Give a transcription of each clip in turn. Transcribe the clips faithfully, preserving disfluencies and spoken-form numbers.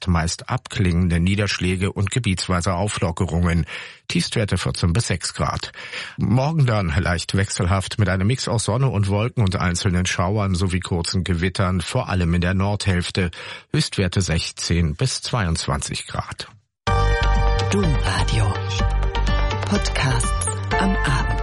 meist abklingende Niederschläge und gebietsweise Auflockerungen. Tiefstwerte vierzehn bis sechs Grad. Morgen dann leicht wechselhaft mit einem Mix aus Sonne und Wolken und einzelnen Schauern sowie kurzen Gewittern, vor allem in der Nordhälfte. Höchstwerte sechzehn bis zweiundzwanzig Grad. Domradio. Podcasts am Abend.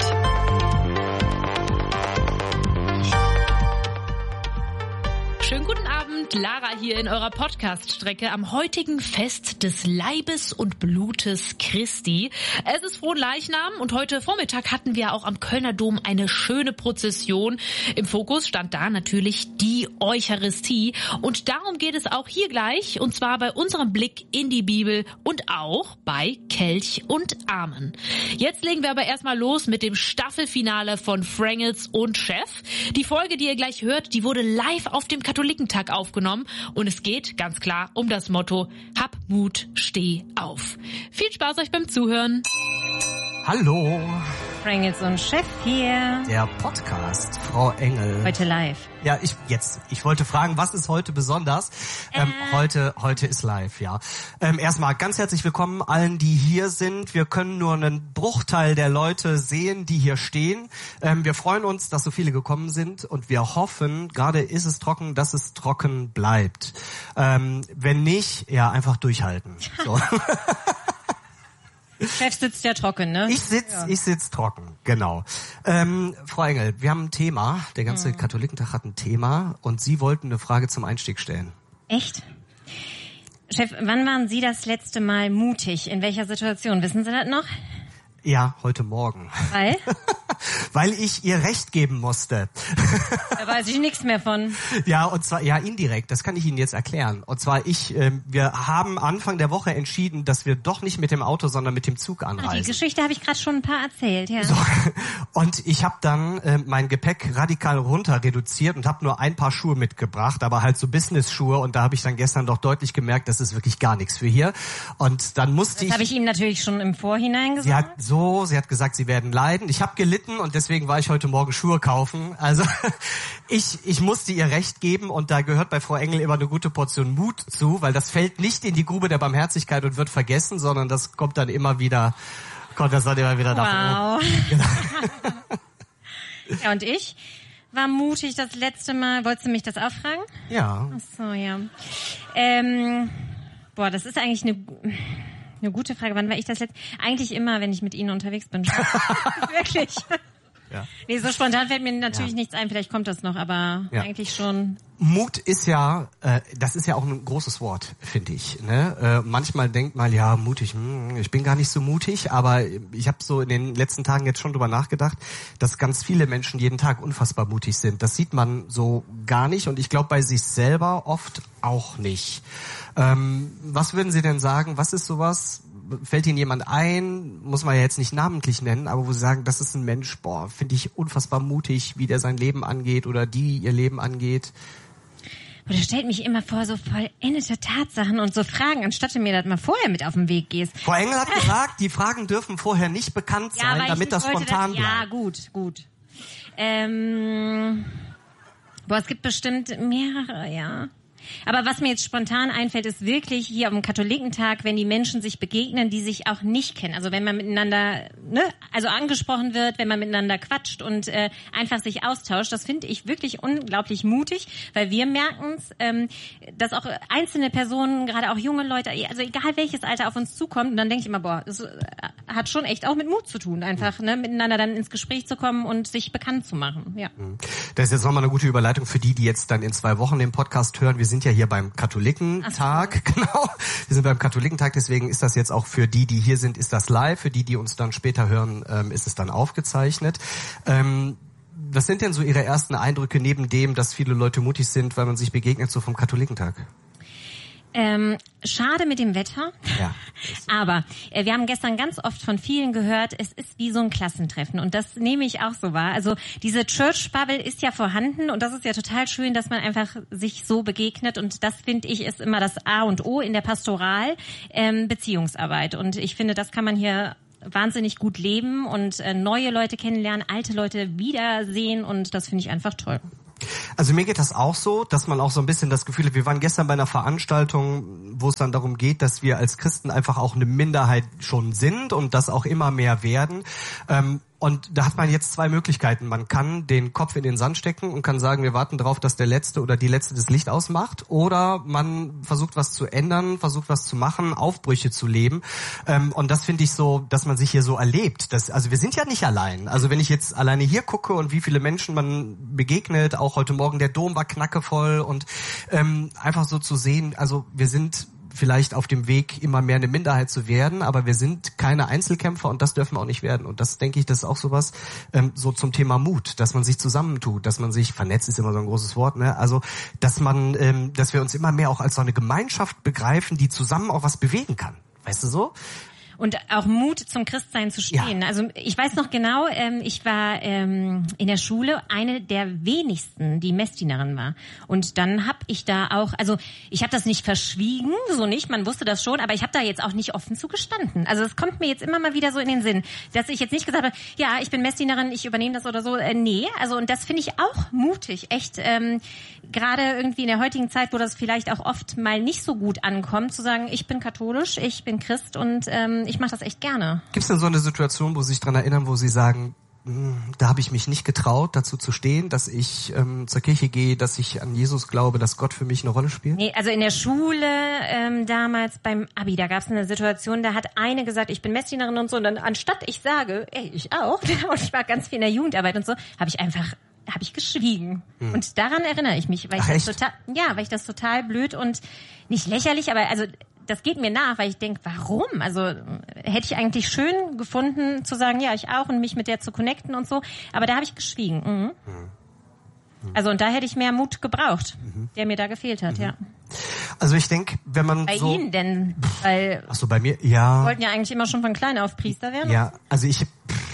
Schönen guten Abend, Lara hier in eurer Podcast-Strecke am heutigen Fest des Leibes und Blutes Christi. Es ist Fronleichnam und heute Vormittag hatten wir auch am Kölner Dom eine schöne Prozession. Im Fokus stand da natürlich die Eucharistie und darum geht es auch hier gleich und zwar bei unserem Blick in die Bibel und auch bei Kelch und Amen. Jetzt legen wir aber erstmal los mit dem Staffelfinale von Frangels und Chef. Die Folge, die ihr gleich hört, die wurde live auf dem Katholikentag aufgenommen und es geht ganz klar um das Motto Hab Mut, steh auf. Viel Spaß euch beim Zuhören. Hallo. Frangels und Chef hier. Der Podcast, Frau Engel. Heute live. Ja, ich jetzt. Ich wollte fragen, was ist heute besonders? Äh. Ähm, heute, heute ist live, ja. Ähm, erstmal ganz herzlich willkommen allen, die hier sind. Wir können nur einen Bruchteil der Leute sehen, die hier stehen. Ähm, wir freuen uns, dass so viele gekommen sind und wir hoffen, gerade ist es trocken, dass es trocken bleibt. Ähm, wenn nicht, ja, einfach durchhalten. So. Chef sitzt ja trocken, ne? Ich sitz, ja. ich sitz trocken, genau. Ähm, Frau Engel, wir haben ein Thema. Der ganze mhm. Katholikentag hat ein Thema und Sie wollten eine Frage zum Einstieg stellen. Echt? Chef, wann waren Sie das letzte Mal mutig? In welcher Situation? Wissen Sie das noch? Ja, heute Morgen. Weil? Weil ich ihr Recht geben musste. Da weiß ich nichts mehr von. Ja, und zwar, ja, indirekt, das kann ich Ihnen jetzt erklären. Und zwar ich, äh, wir haben Anfang der Woche entschieden, dass wir doch nicht mit dem Auto, sondern mit dem Zug anreisen. Ah, die Geschichte habe ich gerade schon ein paar erzählt, ja. So. Und ich habe dann äh, mein Gepäck radikal runter reduziert und habe nur ein paar Schuhe mitgebracht, aber halt so Business-Schuhe. Und da habe ich dann gestern doch deutlich gemerkt, das ist wirklich gar nichts für hier. Und dann musste das ich... Das habe ich ihm natürlich schon im Vorhinein gesagt. Sie hat so, sie hat gesagt, sie werden leiden. Ich habe gelitten und deswegen war ich heute Morgen Schuhe kaufen. Also ich ich musste ihr Recht geben und da gehört bei Frau Engel immer eine gute Portion Mut zu, weil das fällt nicht in die Grube der Barmherzigkeit und wird vergessen, sondern das kommt dann immer wieder, kommt das dann immer wieder nach oben. Wow. Genau. Ja, und ich war mutig das letzte Mal. Wolltest du mich das auch fragen? Ja. Ach so, ja. Ähm, boah, das ist eigentlich eine... Eine gute Frage. Wann war ich das letzte? Eigentlich immer, wenn ich mit Ihnen unterwegs bin. Wirklich. Ja. Nee, so spontan fällt mir natürlich ja. nichts ein. Vielleicht kommt das noch, aber ja. eigentlich schon. Mut ist ja, äh, das ist ja auch ein großes Wort, finde ich. Ne? Äh, manchmal denkt man, ja, mutig, hm, ich bin gar nicht so mutig, aber ich habe so in den letzten Tagen jetzt schon drüber nachgedacht, dass ganz viele Menschen jeden Tag unfassbar mutig sind. Das sieht man so gar nicht und ich glaube bei sich selber oft auch nicht. Ähm, was würden Sie denn sagen, was ist sowas, fällt Ihnen jemand ein, muss man ja jetzt nicht namentlich nennen, aber wo Sie sagen, das ist ein Mensch, boah, finde ich unfassbar mutig, wie der sein Leben angeht oder die ihr Leben angeht? Oder stellt mich immer vor so vollendete Tatsachen und so Fragen, anstatt du mir das mal vorher mit auf den Weg gehst. Frau Engel hat gesagt, die Fragen dürfen vorher nicht bekannt sein, ja, damit das spontan das, bleibt. Ja, gut, gut. Ähm, boah, es gibt bestimmt mehrere, ja. Aber was mir jetzt spontan einfällt, ist wirklich hier am Katholikentag, wenn die Menschen sich begegnen, die sich auch nicht kennen. Also wenn man miteinander, ne, also angesprochen wird, wenn man miteinander quatscht und äh, einfach sich austauscht, das finde ich wirklich unglaublich mutig, weil wir merken es, ähm, dass auch einzelne Personen, gerade auch junge Leute, also egal welches Alter auf uns zukommt, und dann denke ich immer, boah, das hat schon echt auch mit Mut zu tun, einfach ne, miteinander dann ins Gespräch zu kommen und sich bekannt zu machen. Ja. Das ist jetzt nochmal eine gute Überleitung für die, die jetzt dann in zwei Wochen den Podcast hören. Wir sind ja hier beim Katholikentag, so. Genau. Wir sind beim Katholikentag, deswegen ist das jetzt auch für die, die hier sind, ist das live. Für die, die uns dann später hören, ähm, ist es dann aufgezeichnet. Ähm, was sind denn so Ihre ersten Eindrücke neben dem, dass viele Leute mutig sind, weil man sich begegnet, so vom Katholikentag? Ähm, schade mit dem Wetter, ja, aber äh, wir haben gestern ganz oft von vielen gehört, es ist wie so ein Klassentreffen und das nehme ich auch so wahr. Also diese Church-Bubble ist ja vorhanden und das ist ja total schön, dass man einfach sich so begegnet und das finde ich ist immer das A und O in der Pastoral, ähm, Beziehungsarbeit und ich finde, das kann man hier wahnsinnig gut leben und äh, neue Leute kennenlernen, alte Leute wiedersehen und das finde ich einfach toll. Also mir geht das auch so, dass man auch so ein bisschen das Gefühl hat, wir waren gestern bei einer Veranstaltung, wo es dann darum geht, dass wir als Christen einfach auch eine Minderheit schon sind und das auch immer mehr werden. Ähm, Und da hat man jetzt zwei Möglichkeiten. Man kann den Kopf in den Sand stecken und kann sagen, wir warten darauf, dass der Letzte oder die Letzte das Licht ausmacht. Oder man versucht, was zu ändern, versucht, was zu machen, Aufbrüche zu leben. Und das finde ich so, dass man sich hier so erlebt. Das, also wir sind ja nicht allein. Also wenn ich jetzt alleine hier gucke und wie viele Menschen man begegnet, auch heute Morgen der Dom war knackevoll und ähm, einfach so zu sehen, also wir sind vielleicht auf dem Weg, immer mehr eine Minderheit zu werden, aber wir sind keine Einzelkämpfer und das dürfen wir auch nicht werden. Und das, denke ich, das ist auch sowas, ähm, so zum Thema Mut, dass man sich zusammentut, dass man sich, vernetzt ist immer so ein großes Wort, ne? Also, dass man, ähm, dass wir uns immer mehr auch als so eine Gemeinschaft begreifen, die zusammen auch was bewegen kann. Weißt du so? Und auch Mut, zum Christsein zu stehen. Ja. Also ich weiß noch genau, ähm, ich war ähm, in der Schule eine der wenigsten, die Messdienerin war. Und dann habe ich da auch, also ich habe das nicht verschwiegen, so nicht, man wusste das schon, aber ich habe da jetzt auch nicht offen zu gestanden. Also es kommt mir jetzt immer mal wieder so in den Sinn, dass ich jetzt nicht gesagt habe, ja, ich bin Messdienerin, ich übernehme das oder so. Äh, nee, also und das finde ich auch mutig, echt. Ähm, gerade irgendwie in der heutigen Zeit, wo das vielleicht auch oft mal nicht so gut ankommt, zu sagen, ich bin katholisch, ich bin Christ und ähm, ich mache das echt gerne. Gibt es denn so eine Situation, wo Sie sich daran erinnern, wo Sie sagen, da habe ich mich nicht getraut, dazu zu stehen, dass ich ähm, zur Kirche gehe, dass ich an Jesus glaube, dass Gott für mich eine Rolle spielt? Nee, also in der Schule ähm, damals beim Abi, da gab es eine Situation, da hat eine gesagt, ich bin Messdienerin und so, und dann anstatt ich sage, ey, ich auch, und ich war ganz viel in der Jugendarbeit und so, habe ich einfach habe ich geschwiegen. Hm. Und daran erinnere ich mich, weil ich Ach, das echt? total, ja, weil ich das total blöd und nicht lächerlich, aber also das geht mir nach, weil ich denke, warum? Also hätte ich eigentlich schön gefunden, zu sagen, ja, ich auch und mich mit der zu connecten und so, aber da habe ich geschwiegen. Mhm. Mhm. Also und da hätte ich mehr Mut gebraucht, mhm. der mir da gefehlt hat, mhm. ja. Also ich denke, wenn man bei so... Bei Ihnen denn? Weil Ach so, bei mir, ja. Sie wollten ja eigentlich immer schon von klein auf Priester werden. Ja, also ich...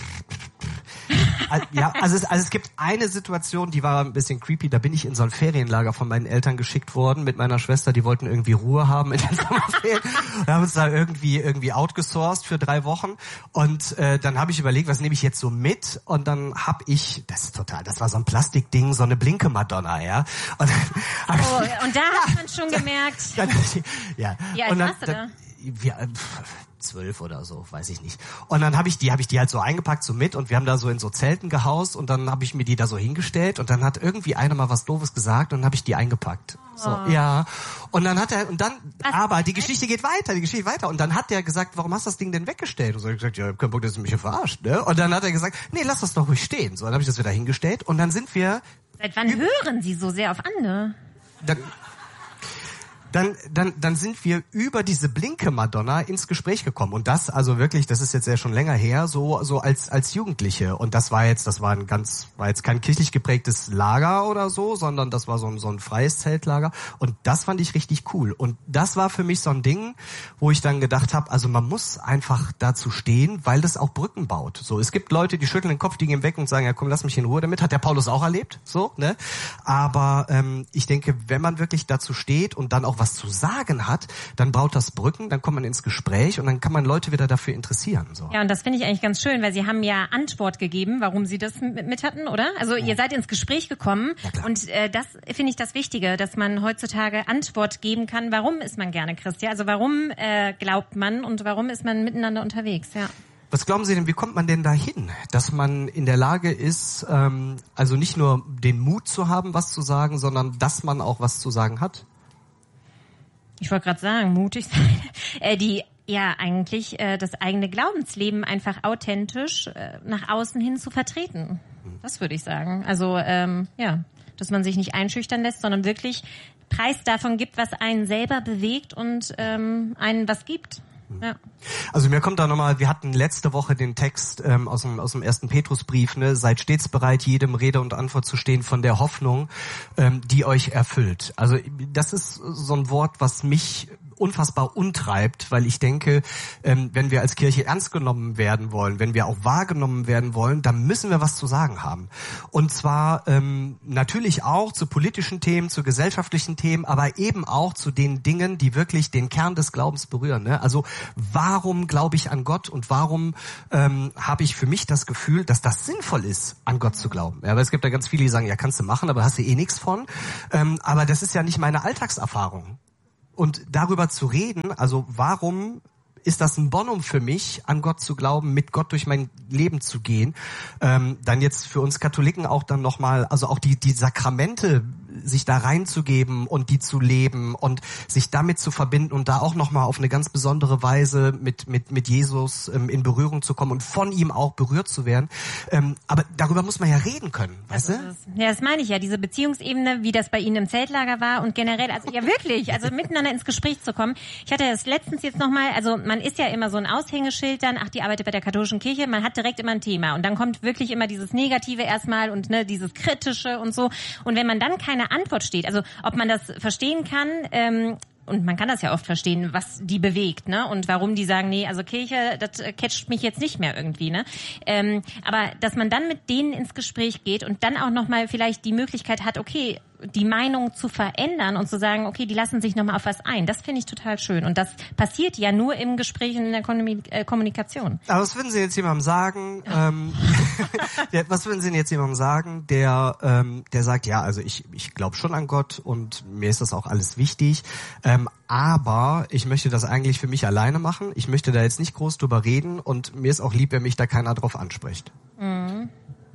Ja, also es, also es gibt eine Situation, die war ein bisschen creepy, da bin ich in so ein Ferienlager von meinen Eltern geschickt worden mit meiner Schwester, die wollten irgendwie Ruhe haben in den Sommerferien und haben uns da irgendwie irgendwie outgesourced für drei Wochen und äh, dann habe ich überlegt, was nehme ich jetzt so mit und dann habe ich, das ist total, das war so ein Plastikding, so eine blinke Madonna, ja. Und, dann oh, ich, und da ja, hat man schon gemerkt. Dann, ja. Wie alt warst du da? Wir, zwölf oder so, weiß ich nicht. Und dann habe ich die, habe ich die halt so eingepackt, so mit und wir haben da so in so Zelten gehaust und dann habe ich mir die da so hingestellt und dann hat irgendwie einer mal was Doofes gesagt und dann habe ich die eingepackt. So, oh. ja. Und dann hat er, und dann, was? aber die Geschichte geht weiter, die Geschichte geht weiter. Und dann hat der gesagt, warum hast du das Ding denn weggestellt? Und so habe ich gesagt, ja, ich hab keinen Bock, dass du mich hier verarscht, ne? Und dann hat er gesagt, nee, lass das doch ruhig stehen. So, dann habe ich das wieder hingestellt und dann sind wir... Seit wann hören Sie so sehr auf andere? Dann, Dann, dann, dann sind wir über diese blinke Madonna ins Gespräch gekommen. Und das, also wirklich, das ist jetzt ja schon länger her, so, so als, als Jugendliche. Und das war jetzt, das war ein ganz, war jetzt kein kirchlich geprägtes Lager oder so, sondern das war so ein, so ein freies Zeltlager. Und das fand ich richtig cool. Und das war für mich so ein Ding, wo ich dann gedacht habe, also man muss einfach dazu stehen, weil das auch Brücken baut. So, es gibt Leute, die schütteln den Kopf, die gehen weg und sagen, ja komm, lass mich in Ruhe damit. Hat der Paulus auch erlebt, so, ne? Aber, ähm, ich denke, wenn man wirklich dazu steht und dann auch was zu sagen hat, dann baut das Brücken, dann kommt man ins Gespräch und dann kann man Leute wieder dafür interessieren. So. Ja, und das finde ich eigentlich ganz schön, weil Sie haben ja Antwort gegeben, warum Sie das mit hatten, oder? Also ja. Ihr seid ins Gespräch gekommen ja, und äh, das finde ich das Wichtige, dass man heutzutage Antwort geben kann, warum ist man gerne Christ, ja? Also warum äh, glaubt man und warum ist man miteinander unterwegs, ja. Was glauben Sie denn, wie kommt man denn dahin, dass man in der Lage ist, ähm, also nicht nur den Mut zu haben, was zu sagen, sondern dass man auch was zu sagen hat? Ich wollte gerade sagen, mutig sein, äh, die ja eigentlich äh, das eigene Glaubensleben einfach authentisch äh, nach außen hin zu vertreten. Das würde ich sagen. Also ähm, ja, dass man sich nicht einschüchtern lässt, sondern wirklich Preis davon gibt, was einen selber bewegt und ähm, einen was gibt. Ja. Also mir kommt da nochmal, wir hatten letzte Woche den Text ähm, aus dem aus dem ersten Petrusbrief, ne, seid stets bereit, jedem Rede und Antwort zu stehen von der Hoffnung, ähm, die euch erfüllt. Also das ist so ein Wort, was mich unfassbar untreibt, weil ich denke, ähm, wenn wir als Kirche ernst genommen werden wollen, wenn wir auch wahrgenommen werden wollen, dann müssen wir was zu sagen haben. Und zwar ähm, natürlich auch zu politischen Themen, zu gesellschaftlichen Themen, aber eben auch zu den Dingen, die wirklich den Kern des Glaubens berühren. Ne? Also warum glaube ich an Gott und warum ähm, habe ich für mich das Gefühl, dass das sinnvoll ist, an Gott zu glauben. Ja, aber es gibt da ganz viele, die sagen, ja, kannst du machen, aber hast du eh nichts von. Ähm, aber das ist ja nicht meine Alltagserfahrung. Und darüber zu reden, also warum ist das ein Bonum für mich, an Gott zu glauben, mit Gott durch mein Leben zu gehen, ähm, dann jetzt für uns Katholiken auch dann nochmal, also auch die, die Sakramente sich da reinzugeben und die zu leben und sich damit zu verbinden und da auch nochmal auf eine ganz besondere Weise mit mit mit Jesus ähm, in Berührung zu kommen und von ihm auch berührt zu werden. Ähm, aber darüber muss man ja reden können, weißt du? Ja, das meine ich ja, diese Beziehungsebene, wie das bei Ihnen im Zeltlager war und generell, also ja wirklich, also miteinander ins Gespräch zu kommen. Ich hatte das letztens jetzt nochmal, also man ist ja immer so ein Aushängeschild dann, ach, die arbeitet bei der katholischen Kirche, man hat direkt immer ein Thema und dann kommt wirklich immer dieses Negative erstmal und ne, dieses Kritische und so. Und wenn man dann keine Antwort steht, also ob man das verstehen kann, ähm, und man kann das ja oft verstehen, was die bewegt, ne? Und warum die sagen, nee, also Kirche, das catcht mich jetzt nicht mehr irgendwie, ne? Ähm, aber dass man dann mit denen ins Gespräch geht und dann auch nochmal vielleicht die Möglichkeit hat, okay, die Meinung zu verändern und zu sagen, okay, die lassen sich nochmal auf was ein. Das finde ich total schön. Und das passiert ja nur im Gespräch und in der Kommunikation. Aber was würden Sie jetzt jemandem sagen, ähm, der, was würden Sie denn jetzt jemandem sagen, der, ähm, der sagt, ja, also ich, ich glaube schon an Gott und mir ist das auch alles wichtig, ähm, aber ich möchte das eigentlich für mich alleine machen. Ich möchte da jetzt nicht groß drüber reden und mir ist auch lieb, wenn mich da keiner drauf anspricht. Mhm.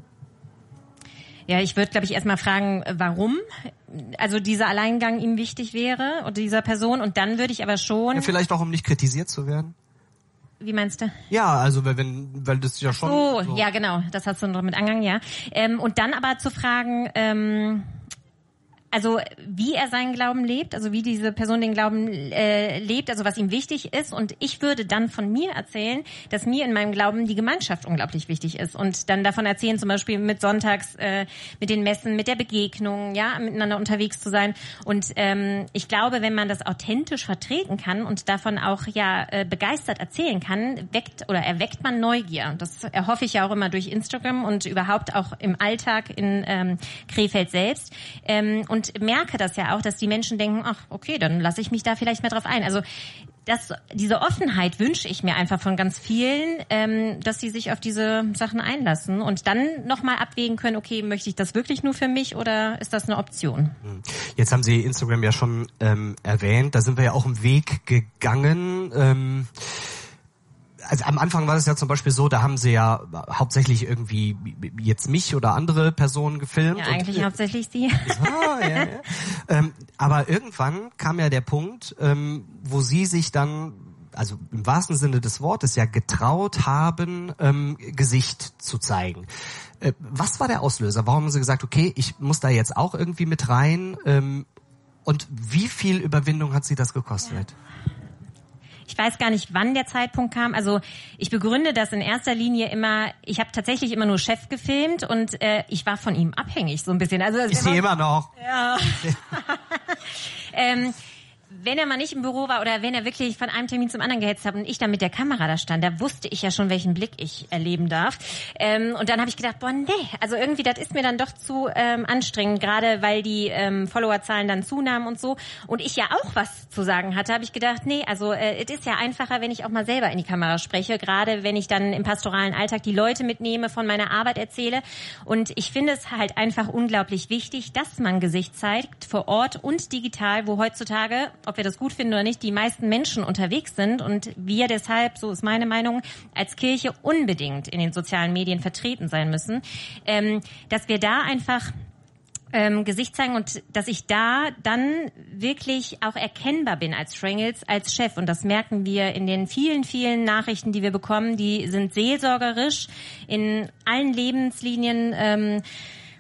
Ja, ich würde, glaube ich, erstmal fragen, warum also dieser Alleingang ihm wichtig wäre oder dieser Person. Und dann würde ich aber schon... Ja, vielleicht auch, um nicht kritisiert zu werden. Wie meinst du? Ja, also wenn, weil das ja schon... So, so. Ja, genau, das hast du noch mit angegangen, ja. Ähm, und dann aber zu fragen... Ähm, Also wie er seinen Glauben lebt, also wie diese Person den Glauben äh, lebt, also was ihm wichtig ist. Und ich würde dann von mir erzählen, dass mir in meinem Glauben die Gemeinschaft unglaublich wichtig ist. Und dann davon erzählen, zum Beispiel mit Sonntags, äh, mit den Messen, mit der Begegnung, ja, miteinander unterwegs zu sein. Und ähm, ich glaube, wenn man das authentisch vertreten kann und davon auch ja äh, begeistert erzählen kann, weckt oder erweckt man Neugier. Das erhoffe ich ja auch immer durch Instagram und überhaupt auch im Alltag in ähm, Krefeld selbst. Ähm, und Und merke das ja auch, dass die Menschen denken, ach, okay, dann lasse ich mich da vielleicht mehr drauf ein. Also das, diese Offenheit wünsche ich mir einfach von ganz vielen, ähm, dass sie sich auf diese Sachen einlassen und dann nochmal abwägen können, okay, möchte ich das wirklich nur für mich oder ist das eine Option? Jetzt haben Sie Instagram ja schon ähm, erwähnt, da sind wir ja auch im Weg gegangen. Ähm Also am Anfang war das ja zum Beispiel so, da haben sie ja hauptsächlich irgendwie jetzt mich oder andere Personen gefilmt. Ja, eigentlich und, äh, hauptsächlich sie. Ah, ja, ja. ähm, aber irgendwann kam ja der Punkt, ähm, wo sie sich dann, also im wahrsten Sinne des Wortes, ja getraut haben, ähm, Gesicht zu zeigen. Äh, was war der Auslöser? Warum haben sie gesagt, okay, ich muss da jetzt auch irgendwie mit rein? Ähm, und wie viel Überwindung hat sie das gekostet? Ja. Ich weiß gar nicht, wann der Zeitpunkt kam. Also ich begründe das in erster Linie immer, ich habe tatsächlich immer nur Chef gefilmt und äh, ich war von ihm abhängig so ein bisschen. Also ich sehe immer noch. Ja. ähm, wenn er mal nicht im Büro war oder wenn er wirklich von einem Termin zum anderen gehetzt hat und ich dann mit der Kamera da stand, da wusste ich ja schon, welchen Blick ich erleben darf. Ähm, und dann habe ich gedacht, boah, nee, also irgendwie, das ist mir dann doch zu ähm, anstrengend, gerade weil die ähm, Followerzahlen dann zunahmen und so. Und ich ja auch was zu sagen hatte, habe ich gedacht, nee, also äh, es ist ja einfacher, wenn ich auch mal selber in die Kamera spreche, gerade wenn ich dann im pastoralen Alltag die Leute mitnehme, von meiner Arbeit erzähle. Und ich finde es halt einfach unglaublich wichtig, dass man Gesicht zeigt, vor Ort und digital, wo heutzutage, ob wir das gut finden oder nicht, die meisten Menschen unterwegs sind und wir deshalb, so ist meine Meinung, als Kirche unbedingt in den sozialen Medien vertreten sein müssen, ähm, dass wir da einfach ähm, Gesicht zeigen und dass ich da dann wirklich auch erkennbar bin als Strangles, als Chef. Und das merken wir in den vielen, vielen Nachrichten, die wir bekommen. Die sind seelsorgerisch in allen Lebenslinien, ähm,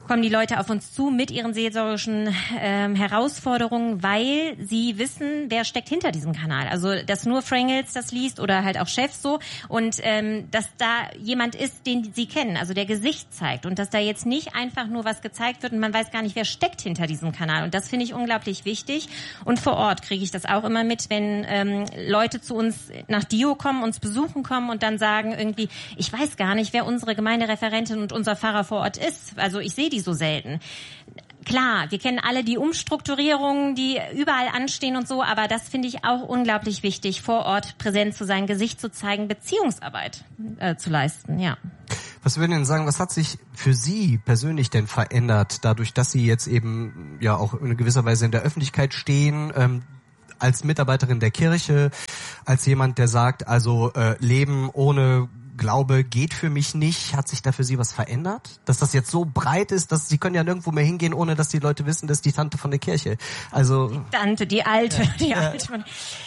kommen die Leute auf uns zu mit ihren seelsorgerischen ähm, Herausforderungen, weil sie wissen, wer steckt hinter diesem Kanal. Also, dass nur Frangels das liest oder halt auch Chefs so und ähm, dass da jemand ist, den sie kennen, also der Gesicht zeigt und dass da jetzt nicht einfach nur was gezeigt wird und man weiß gar nicht, wer steckt hinter diesem Kanal. Und das finde ich unglaublich wichtig. Und vor Ort kriege ich das auch immer mit, wenn ähm, Leute zu uns nach Dio kommen, uns besuchen kommen und dann sagen irgendwie, ich weiß gar nicht, wer unsere Gemeindereferentin und unser Pfarrer vor Ort ist. Also ich sehe die so selten. Klar, wir kennen alle die Umstrukturierungen, die überall anstehen und so, aber das finde ich auch unglaublich wichtig, vor Ort präsent zu sein, Gesicht zu zeigen, Beziehungsarbeit äh, zu leisten, ja. Was würden Sie denn sagen, was hat sich für Sie persönlich denn verändert, dadurch, dass Sie jetzt eben ja auch in gewisser Weise in der Öffentlichkeit stehen, ähm, als Mitarbeiterin der Kirche, als jemand, der sagt, also äh, Leben ohne Glaube geht für mich nicht. Hat sich da für Sie was verändert? Dass das jetzt so breit ist, dass Sie können ja nirgendwo mehr hingehen, ohne dass die Leute wissen, das ist die Tante von der Kirche. Also die Tante, die Alte, ja. die Ja. Alte.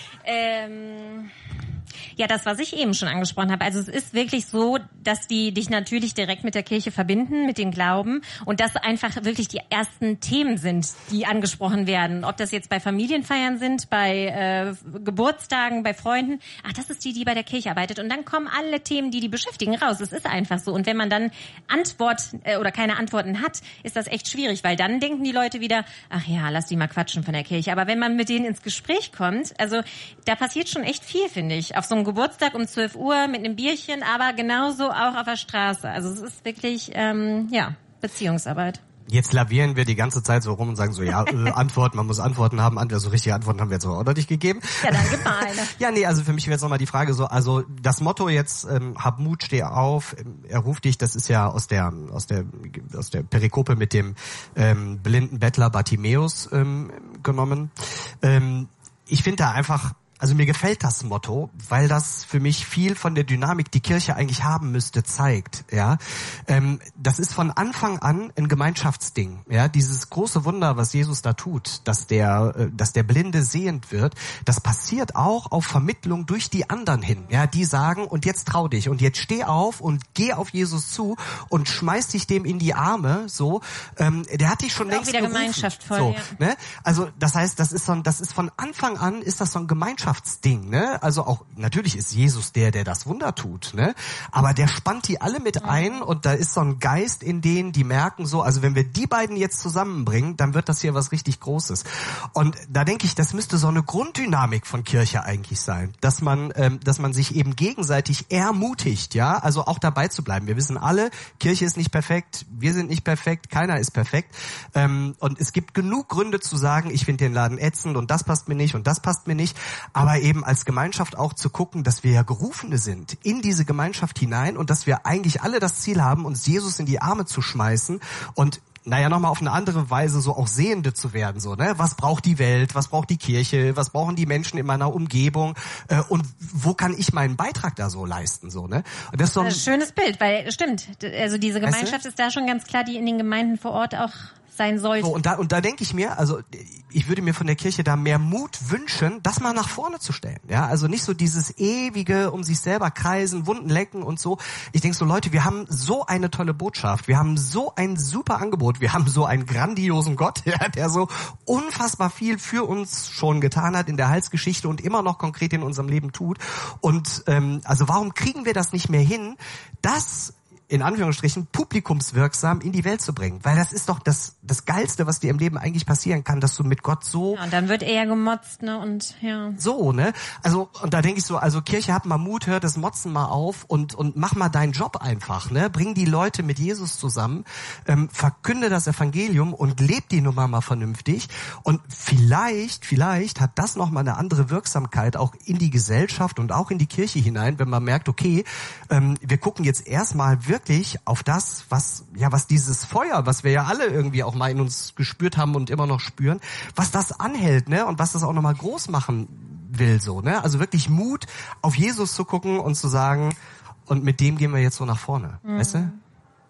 Ähm, ja, das, was ich eben schon angesprochen habe. Also es ist wirklich so, dass die dich natürlich direkt mit der Kirche verbinden, mit dem Glauben und das einfach wirklich die ersten Themen sind, die angesprochen werden. Ob das jetzt bei Familienfeiern sind, bei äh, Geburtstagen, bei Freunden. Ach, das ist die, die bei der Kirche arbeitet. Und dann kommen alle Themen, die die beschäftigen, raus. Es ist einfach so. Und wenn man dann Antwort äh, oder keine Antworten hat, ist das echt schwierig, weil dann denken die Leute wieder, ach ja, lass die mal quatschen von der Kirche. Aber wenn man mit denen ins Gespräch kommt, also da passiert schon echt viel, finde ich. Auf so einem Geburtstag um zwölf Uhr mit einem Bierchen, aber genauso auch auf der Straße. Also es ist wirklich, ähm, ja, Beziehungsarbeit. Jetzt lavieren wir die ganze Zeit so rum und sagen so, ja, äh, Antworten, man muss Antworten haben. Also richtige Antworten haben wir jetzt aber auch noch nicht gegeben. Ja, dann gib mal eine. Ja, nee, also für mich wäre jetzt nochmal die Frage so, also das Motto jetzt, ähm, hab Mut, steh auf, ähm, er ruft dich, das ist ja aus der aus der aus der Perikope mit dem ähm, blinden Bettler Bartimäus ähm, genommen. Ähm, ich finde da einfach, also mir gefällt das Motto, weil das für mich viel von der Dynamik, die Kirche eigentlich haben müsste, zeigt. Ja, ähm, das ist von Anfang an ein Gemeinschaftsding. Ja, dieses große Wunder, was Jesus da tut, dass der, äh, dass der Blinde sehend wird, das passiert auch auf Vermittlung durch die anderen hin. Ja, die sagen: Und jetzt trau dich und jetzt steh auf und geh auf Jesus zu und schmeiß dich dem in die Arme. So, ähm, der hat dich schon und längst auch wieder gerufen. Gemeinschaft voll. So, ja. ne? Also das heißt, das ist so ein, das ist von Anfang an ist das so ein Gemeinschaftsding. Ding, ne? Also auch, natürlich ist Jesus der, der das Wunder tut, ne? Aber der spannt die alle mit ein und da ist so ein Geist in denen, die merken so, also wenn wir die beiden jetzt zusammenbringen, dann wird das hier was richtig Großes. Und da denke ich, das müsste so eine Grunddynamik von Kirche eigentlich sein, dass man, ähm, dass man sich eben gegenseitig ermutigt, ja? Also auch dabei zu bleiben. Wir wissen alle, Kirche ist nicht perfekt, wir sind nicht perfekt, keiner ist perfekt. Ähm, und es gibt genug Gründe zu sagen, ich finde den Laden ätzend und das passt mir nicht und das passt mir nicht. Aber eben als Gemeinschaft auch zu gucken, dass wir ja Gerufene sind in diese Gemeinschaft hinein und dass wir eigentlich alle das Ziel haben, uns Jesus in die Arme zu schmeißen und naja, nochmal auf eine andere Weise so auch Sehende zu werden, so, ne? Was braucht die Welt? Was braucht die Kirche? Was brauchen die Menschen in meiner Umgebung? Äh, und wo kann ich meinen Beitrag da so leisten, so, ne? Und das ist so ein schönes Bild, weil, stimmt, also diese Gemeinschaft weißt du? Ist da schon ganz klar, die in den Gemeinden vor Ort auch sein sollte. So, und da, und da denke ich mir, also ich würde mir von der Kirche da mehr Mut wünschen, das mal nach vorne zu stellen. Ja, also nicht so dieses ewige um sich selber kreisen, Wunden lecken und so. Ich denke so, Leute, wir haben so eine tolle Botschaft, wir haben so ein super Angebot, wir haben so einen grandiosen Gott, ja, der so unfassbar viel für uns schon getan hat in der Heilsgeschichte und immer noch konkret in unserem Leben tut. Und ähm, also warum kriegen wir das nicht mehr hin, das in Anführungsstrichen publikumswirksam in die Welt zu bringen? Weil das ist doch das das Geilste, was dir im Leben eigentlich passieren kann, dass du mit Gott so... Ja, und dann wird eher gemotzt, ne, und ja. So, ne? Also, und da denke ich so, also Kirche, hab mal Mut, hör das Motzen mal auf und und mach mal deinen Job einfach, ne? Bring die Leute mit Jesus zusammen, ähm, verkünde das Evangelium und leb die Nummer mal vernünftig und vielleicht, vielleicht hat das nochmal eine andere Wirksamkeit auch in die Gesellschaft und auch in die Kirche hinein, wenn man merkt, okay, ähm, wir gucken jetzt erstmal wirklich auf das, was ja was dieses Feuer, was wir ja alle irgendwie auch mal in uns gespürt haben und immer noch spüren, was das anhält, ne, und was das auch nochmal groß machen will, so, ne, also wirklich Mut, auf Jesus zu gucken und zu sagen, und mit dem gehen wir jetzt so nach vorne, mhm. Weißt du?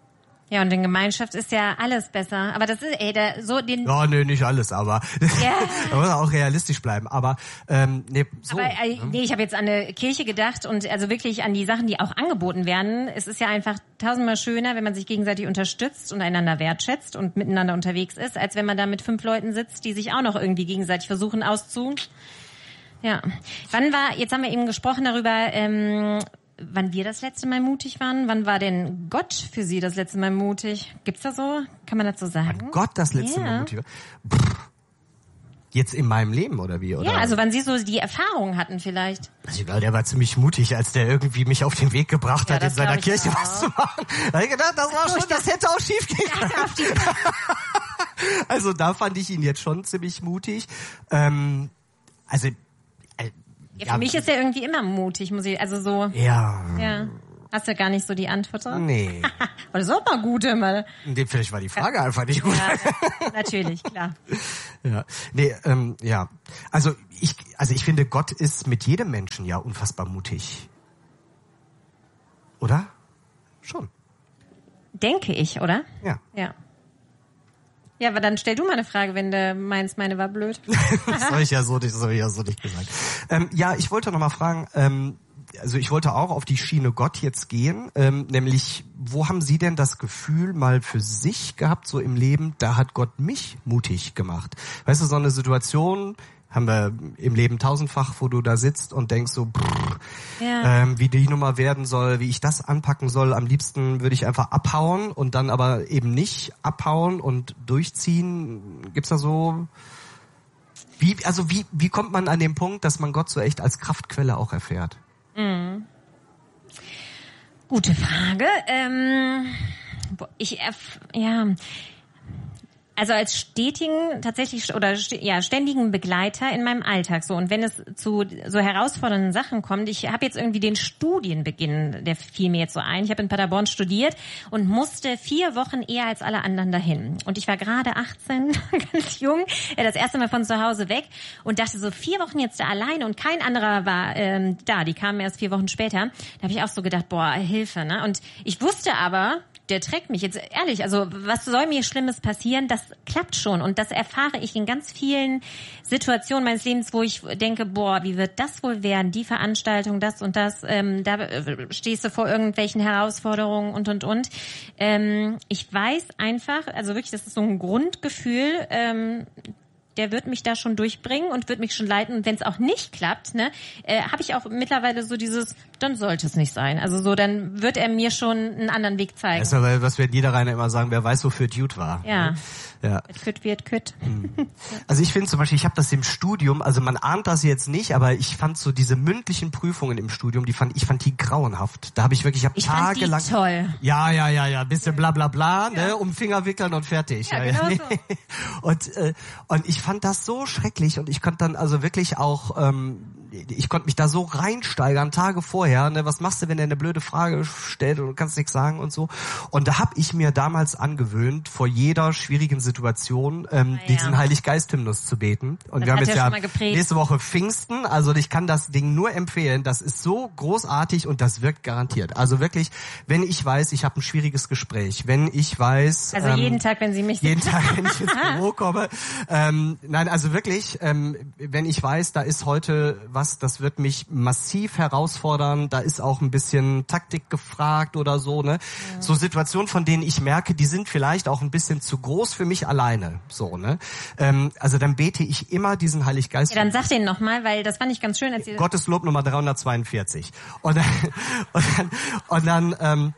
Ja, und in Gemeinschaft ist ja alles besser. Aber das ist, ey, da, so den... Ja, nee, nicht alles, aber Ja. da muss man auch realistisch bleiben. Aber, ähm, nee, so. Aber äh, nee, ich habe jetzt an eine Kirche gedacht und also wirklich an die Sachen, die auch angeboten werden. Es ist ja einfach tausendmal schöner, wenn man sich gegenseitig unterstützt und einander wertschätzt und miteinander unterwegs ist, als wenn man da mit fünf Leuten sitzt, die sich auch noch irgendwie gegenseitig versuchen auszu... Ja. Wann war, jetzt haben wir eben gesprochen darüber, ähm, wann wir das letzte Mal mutig waren. Wann war denn Gott für Sie das letzte Mal mutig? Gibt's da so? Kann man dazu sagen? Wann Gott das letzte Ja. Mal mutig war? Pff. Jetzt in meinem Leben, oder wie? Oder? Ja, also wann Sie so die Erfahrung hatten vielleicht. Also, egal, der war ziemlich mutig, als der irgendwie mich auf den Weg gebracht Ja, hat, in das seiner glaub ich Kirche auch. was zu machen. Da hab ich gedacht, das war schon, das hätte auch schief gehen können. Also da fand ich ihn jetzt schon ziemlich mutig. Ähm, also Ja, für ja, mich ist er irgendwie immer mutig, muss ich, also so. Ja. Ja. Hast du gar nicht so die Antwort drauf? Nee. Aber das ist auch mal gut immer. In dem vielleicht war die Frage ja. einfach nicht gut. Ja, natürlich, klar. Ja. Nee, ähm, ja. Also ich, also ich finde, Gott ist mit jedem Menschen ja unfassbar mutig. Oder? Schon. Denke ich, oder? Ja. Ja. Ja, aber dann stell du mal eine Frage, wenn du meinst, meine war blöd. Das habe ich ja so nicht, das habe ich ja so nicht gesagt. Ähm, ja, ich wollte noch mal fragen, ähm, also ich wollte auch auf die Schiene Gott jetzt gehen, ähm, nämlich, wo haben Sie denn das Gefühl mal für sich gehabt, so im Leben, da hat Gott mich mutig gemacht? Weißt du, so eine Situation haben wir im Leben tausendfach, wo du da sitzt und denkst so, brrr, ja. ähm, wie die Nummer werden soll, wie ich das anpacken soll. Am liebsten würde ich einfach abhauen und dann aber eben nicht abhauen und durchziehen. Gibt's da so... Wie, also wie, wie kommt man an den Punkt, dass man Gott so echt als Kraftquelle auch erfährt? Mhm. Gute Frage. Ähm, ich erf- ja... Also als stetigen, tatsächlich, oder ja, ständigen Begleiter in meinem Alltag so. Und wenn es zu so herausfordernden Sachen kommt, ich habe jetzt irgendwie den Studienbeginn, der fiel mir jetzt so ein. Ich habe in Paderborn studiert und musste vier Wochen eher als alle anderen dahin. Und ich war gerade achtzehn, ganz jung, das erste Mal von zu Hause weg und dachte so, vier Wochen jetzt da alleine und kein anderer war ähm, da. Die kamen erst vier Wochen später. Da habe ich auch so gedacht, boah, Hilfe, ne? Und ich wusste aber, der trägt mich jetzt ehrlich, also was soll mir Schlimmes passieren, das klappt schon und das erfahre ich in ganz vielen Situationen meines Lebens, wo ich denke, boah, wie wird das wohl werden, die Veranstaltung, das und das, ähm, da stehst du vor irgendwelchen Herausforderungen und und und. Ähm, ich weiß einfach, also wirklich, das ist so ein Grundgefühl, ähm, der wird mich da schon durchbringen und wird mich schon leiten. Und wenn es auch nicht klappt, ne, äh, habe ich auch mittlerweile so dieses, dann sollte es nicht sein. Also so, dann wird er mir schon einen anderen Weg zeigen. Das ist aber, was wir in Niederrheiner immer sagen, wer weiß, wofür Dude war. Ja. Ja. Kütt wird kütt. Also ich finde zum Beispiel, ich habe das im Studium, also man ahnt das jetzt nicht, aber ich fand so diese mündlichen Prüfungen im Studium, die fand ich fand die grauenhaft. Da habe ich wirklich, ich habe tagelang. Fand die toll. Ja, ja, ja, ja, bisschen bla bla bla, ja. Ne, um Finger wickeln und fertig. Ja, ja, genau ja. so. Und äh, und ich fand das so schrecklich und ich konnte dann also wirklich auch ähm, ich konnte mich da so reinsteigern, Tage vorher, ne, was machst du, wenn er eine blöde Frage stellt und du kannst nichts sagen und so. Und da habe ich mir damals angewöhnt, vor jeder schwierigen Situation ähm, ah, ja. diesen Heilig-Geist-Hymnus zu beten. Und das wir haben hat jetzt ja ja schon mal geprägt. nächste Woche Pfingsten, also ich kann das Ding nur empfehlen, das ist so großartig und das wirkt garantiert. Also wirklich, wenn ich weiß, ich habe ein schwieriges Gespräch, wenn ich weiß... Also ähm, jeden Tag, wenn Sie mich jeden Tag, wenn ich ins Büro komme. Ähm, nein, also wirklich, ähm, wenn ich weiß, da ist heute was, das wird mich massiv herausfordern, da ist auch ein bisschen Taktik gefragt oder so, ne? Ja. So Situationen, von denen ich merke, die sind vielleicht auch ein bisschen zu groß für mich alleine, so, ne? Ähm, also dann bete ich immer diesen Heiliggeist. Ja, dann sag den nochmal, weil das fand ich ganz schön. Als Sie Gottes Lob Nummer dreihundertzweiundvierzig. Und dann, und dann, und dann ähm,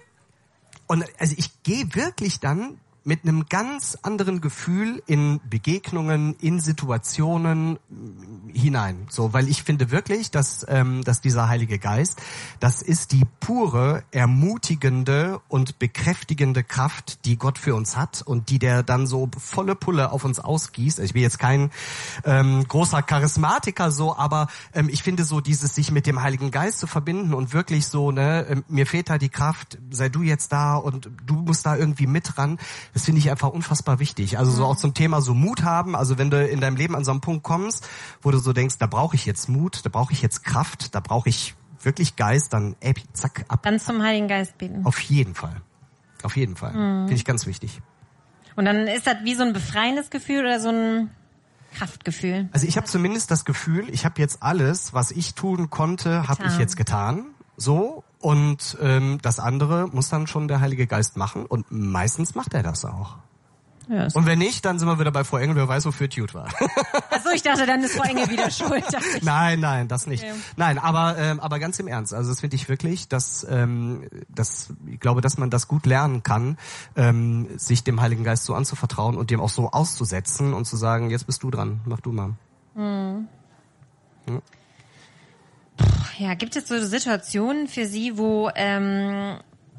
und also ich gehe wirklich dann mit einem ganz anderen Gefühl in Begegnungen, in Situationen hinein. So, weil ich finde wirklich, dass ähm, dass dieser Heilige Geist, das ist die pure, ermutigende und bekräftigende Kraft, die Gott für uns hat und die der dann so volle Pulle auf uns ausgießt. Ich bin jetzt kein ähm, großer Charismatiker so, aber ähm, ich finde so dieses sich mit dem Heiligen Geist zu verbinden und wirklich so, ne, äh, mir fehlt da die Kraft, sei du jetzt da und du musst da irgendwie mit ran. Das finde ich einfach unfassbar wichtig. Also so auch zum Thema so Mut haben. Also wenn du in deinem Leben an so einen Punkt kommst, wo du so denkst, da brauche ich jetzt Mut, da brauche ich jetzt Kraft, da brauche ich wirklich Geist, dann ey, zack, ab. dann zum Heiligen Geist beten. Auf jeden Fall. Auf jeden Fall. Mhm. Finde ich ganz wichtig. Und dann ist das wie so ein befreiendes Gefühl oder so ein Kraftgefühl? Also ich habe zumindest das Gefühl, ich habe jetzt alles, was ich tun konnte, habe ich jetzt getan. So. Und ähm, das andere muss dann schon der Heilige Geist machen. Und meistens macht er das auch. Ja, und wenn nicht, dann sind wir wieder bei Frau Engel, wer weiß, wofür Tute war. Achso, ich dachte, dann ist Frau Engel wieder schuld. Nein, nein, das nicht. Okay. Nein, aber ähm, aber ganz im Ernst, also das finde ich wirklich, dass ähm, dass ich glaube, dass man das gut lernen kann, ähm, sich dem Heiligen Geist so anzuvertrauen und dem auch so auszusetzen und zu sagen, jetzt bist du dran, mach du mal. Hm. Hm? Ja, gibt es so Situationen für Sie, wo ähm,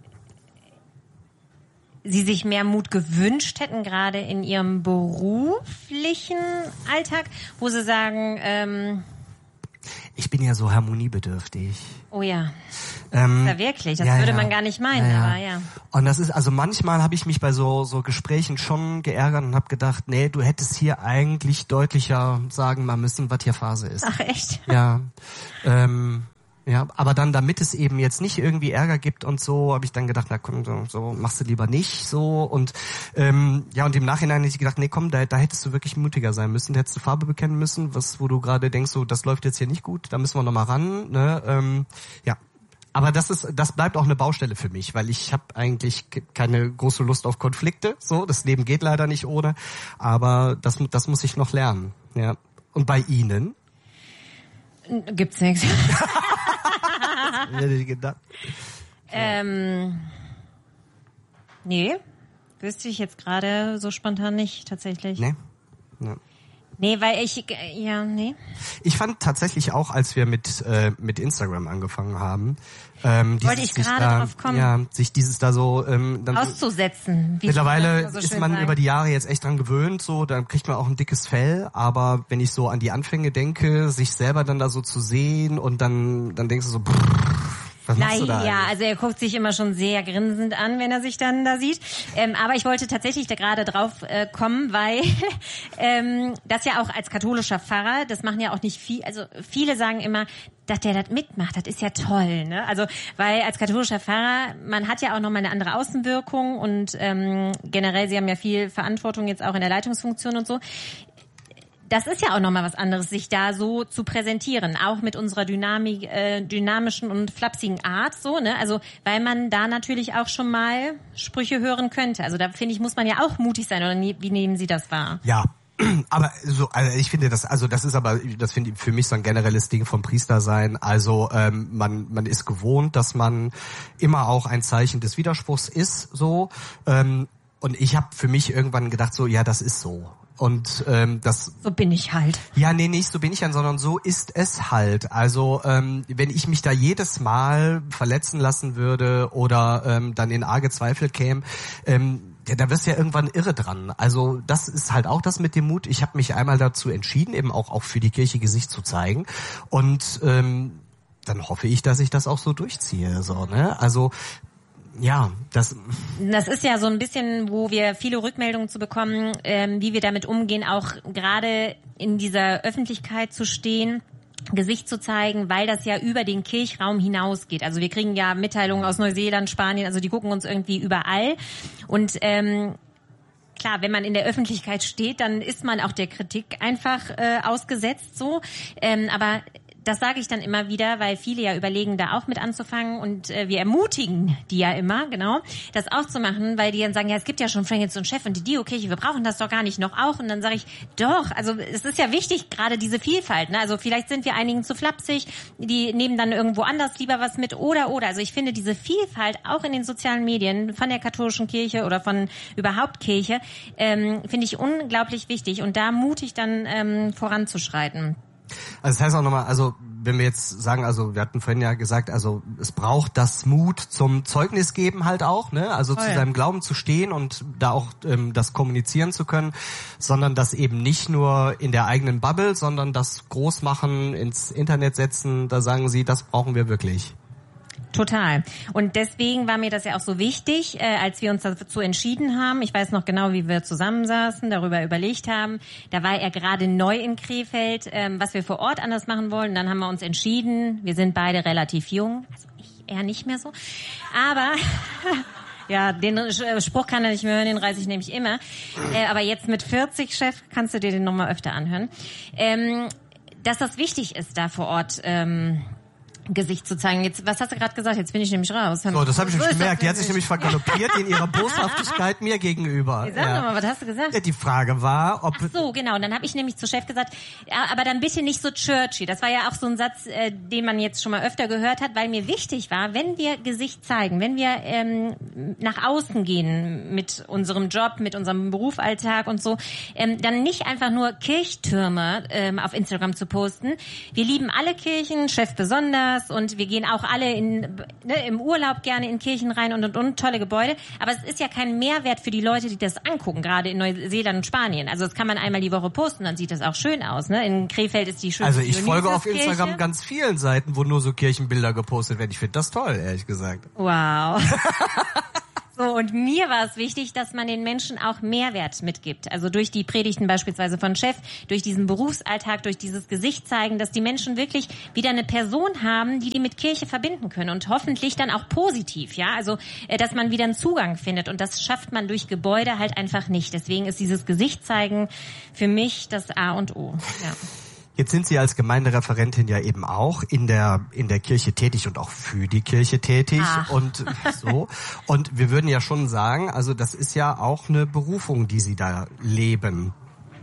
Sie sich mehr Mut gewünscht hätten, gerade in Ihrem beruflichen Alltag, wo Sie sagen, ähm, ich bin ja so harmoniebedürftig. Oh ja, ähm, ja wirklich, das ja, würde ja. man gar nicht meinen, ja, ja. aber ja. Und das ist, also manchmal habe ich mich bei so so Gesprächen schon geärgert und habe gedacht, nee, du hättest hier eigentlich deutlicher sagen mal müssen, was hier Phase ist. Ach echt? Ja, ähm, ja, aber dann, damit es eben jetzt nicht irgendwie Ärger gibt und so, habe ich dann gedacht, na komm, so, so machst du lieber nicht so. Und ähm, ja, und im Nachhinein hätte ich gedacht, nee, komm, da, da hättest du wirklich mutiger sein müssen, da hättest du Farbe bekennen müssen, was, wo du gerade denkst, so, das läuft jetzt hier nicht gut, da müssen wir nochmal ran. Ne? Ähm, ja, aber das ist, das bleibt auch eine Baustelle für mich, weil ich habe eigentlich keine große Lust auf Konflikte. So, das Leben geht leider nicht ohne, aber das, das muss ich noch lernen. Ja. Und bei Ihnen? Gibt's nichts. Hätte ich gedacht. Ähm, nee, wüsste ich jetzt gerade so spontan nicht, tatsächlich. Nee? Ja. Nee, weil ich, ja, nee. Ich fand tatsächlich auch, als wir mit äh, mit Instagram angefangen haben, ähm, wollte ich gerade drauf kommen, ja, sich dieses da so ähm, dann auszusetzen. Wie mittlerweile so ist man sagen. über die Jahre jetzt echt dran gewöhnt, so dann kriegt man auch ein dickes Fell. Aber wenn ich so an die Anfänge denke, sich selber dann da so zu sehen und dann dann denkst du so, brrr, was machst du da Naja, eigentlich? also er guckt sich immer schon sehr grinsend an, wenn er sich dann da sieht. Ähm, aber ich wollte tatsächlich da gerade drauf äh, kommen, weil ähm, das ja auch als katholischer Pfarrer, das machen ja auch nicht viel, also viele sagen immer, dass der das mitmacht, das ist ja toll, ne? Also weil als katholischer Pfarrer, man hat ja auch nochmal eine andere Außenwirkung und ähm, generell, sie haben ja viel Verantwortung jetzt auch in der Leitungsfunktion und so. Das ist ja auch nochmal was anderes, sich da so zu präsentieren, auch mit unserer Dynamik, äh, dynamischen und flapsigen Art, so, ne? Also, weil man da natürlich auch schon mal Sprüche hören könnte. Also, da finde ich, muss man ja auch mutig sein, oder wie nehmen Sie das wahr? Ja. Aber so, also ich finde das, also das ist aber, das finde ich für mich so ein generelles Ding vom Priester sein. Also ähm, man man ist gewohnt, dass man immer auch ein Zeichen des Widerspruchs ist, so. Ähm, und ich habe für mich irgendwann gedacht, so, ja, das ist so. Und ähm, das so bin ich halt. Ja, nee, nicht so bin ich dann, sondern so ist es halt. Also ähm, wenn ich mich da jedes Mal verletzen lassen würde oder ähm, dann in arge Zweifel käme, ähm, ja, da wirst du ja irgendwann irre dran. Also das ist halt auch das mit dem Mut. Ich habe mich einmal dazu entschieden, eben auch auch für die Kirche Gesicht zu zeigen. Und ähm, dann hoffe ich, dass ich das auch so durchziehe. So, ne? Also ja, das... Das ist ja so ein bisschen, wo wir viele Rückmeldungen zu bekommen, ähm, wie wir damit umgehen, auch gerade in dieser Öffentlichkeit zu stehen, Gesicht zu zeigen, weil das ja über den Kirchraum hinausgeht. Also wir kriegen ja Mitteilungen aus Neuseeland, Spanien, also die gucken uns irgendwie überall. Und ähm, klar, wenn man in der Öffentlichkeit steht, dann ist man auch der Kritik einfach äh, ausgesetzt so. Ähm, aber das sage ich dann immer wieder, weil viele ja überlegen, da auch mit anzufangen und äh, wir ermutigen die ja immer, genau, das auch zu machen, weil die dann sagen, ja, es gibt ja schon Frank so einen Chef und die Dio-Kirche, wir brauchen das doch gar nicht noch auch. Und dann sage ich, doch, also es ist ja wichtig, gerade diese Vielfalt, ne? Also vielleicht sind wir einigen zu flapsig, die nehmen dann irgendwo anders lieber was mit oder, oder. Also ich finde diese Vielfalt auch in den sozialen Medien von der katholischen Kirche oder von überhaupt Kirche, ähm, finde ich unglaublich wichtig und da mutig dann ähm, voranzuschreiten. Also das heißt auch nochmal, also wenn wir jetzt sagen, also wir hatten vorhin ja gesagt, also es braucht das Mut zum Zeugnis geben halt auch, ne? Also oh, zu ja. seinem Glauben zu stehen und da auch ähm, das kommunizieren zu können, sondern das eben nicht nur in der eigenen Bubble, sondern das groß machen, ins Internet setzen, da sagen Sie, das brauchen wir wirklich. Total. Und deswegen war mir das ja auch so wichtig, äh, als wir uns dazu entschieden haben. Ich weiß noch genau, wie wir zusammensaßen, darüber überlegt haben. Da war er gerade neu in Krefeld, ähm, was wir vor Ort anders machen wollen. Und dann haben wir uns entschieden, wir sind beide relativ jung, also ich eher nicht mehr so. Aber Ja, den Spruch kann er nicht mehr hören, den reiße ich nämlich immer. Äh, aber jetzt mit vierzig, Chef, kannst du dir den nochmal öfter anhören. Ähm, dass das wichtig ist, da vor Ort ähm, Gesicht zu zeigen. Jetzt, was hast du gerade gesagt? Jetzt bin ich nämlich raus. So, das habe ich so nämlich gemerkt. Die hat sich nämlich vergaloppiert in ihrer Boshaftigkeit mir gegenüber. Sag ja. doch mal, was hast du gesagt? Ja, die Frage war, ob... Ach so, genau. Und dann habe ich nämlich zu Chef gesagt, ja, aber dann bitte nicht so churchy. Das war ja auch so ein Satz, äh, den man jetzt schon mal öfter gehört hat, weil mir wichtig war, wenn wir Gesicht zeigen, wenn wir ähm, nach außen gehen mit unserem Job, mit unserem Berufsalltag und so, ähm, dann nicht einfach nur Kirchtürme ähm, auf Instagram zu posten. Wir lieben alle Kirchen, Chef besonders, und wir gehen auch alle in, ne, im Urlaub gerne in Kirchen rein und, und, und, tolle Gebäude. Aber es ist ja kein Mehrwert für die Leute, die das angucken, gerade in Neuseeland und Spanien. Also das kann man einmal die Woche posten, dann sieht das auch schön aus. Ne? In Krefeld ist die schön. Also ich folge auf Instagram ganz vielen Seiten, wo nur so Kirchenbilder gepostet werden. Ich finde das toll, ehrlich gesagt. Wow. So, und mir war es wichtig, dass man den Menschen auch Mehrwert mitgibt. Also durch die Predigten beispielsweise von Chef, durch diesen Berufsalltag, durch dieses Gesicht zeigen, dass die Menschen wirklich wieder eine Person haben, die die mit Kirche verbinden können und hoffentlich dann auch positiv, ja. Also, dass man wieder einen Zugang findet, und das schafft man durch Gebäude halt einfach nicht. Deswegen ist dieses Gesicht zeigen für mich das A und O, ja. Jetzt sind Sie als Gemeindereferentin ja eben auch in der in der Kirche tätig und auch für die Kirche tätig. Ach. und so. Und wir würden ja schon sagen, also das ist ja auch eine Berufung, die Sie da leben.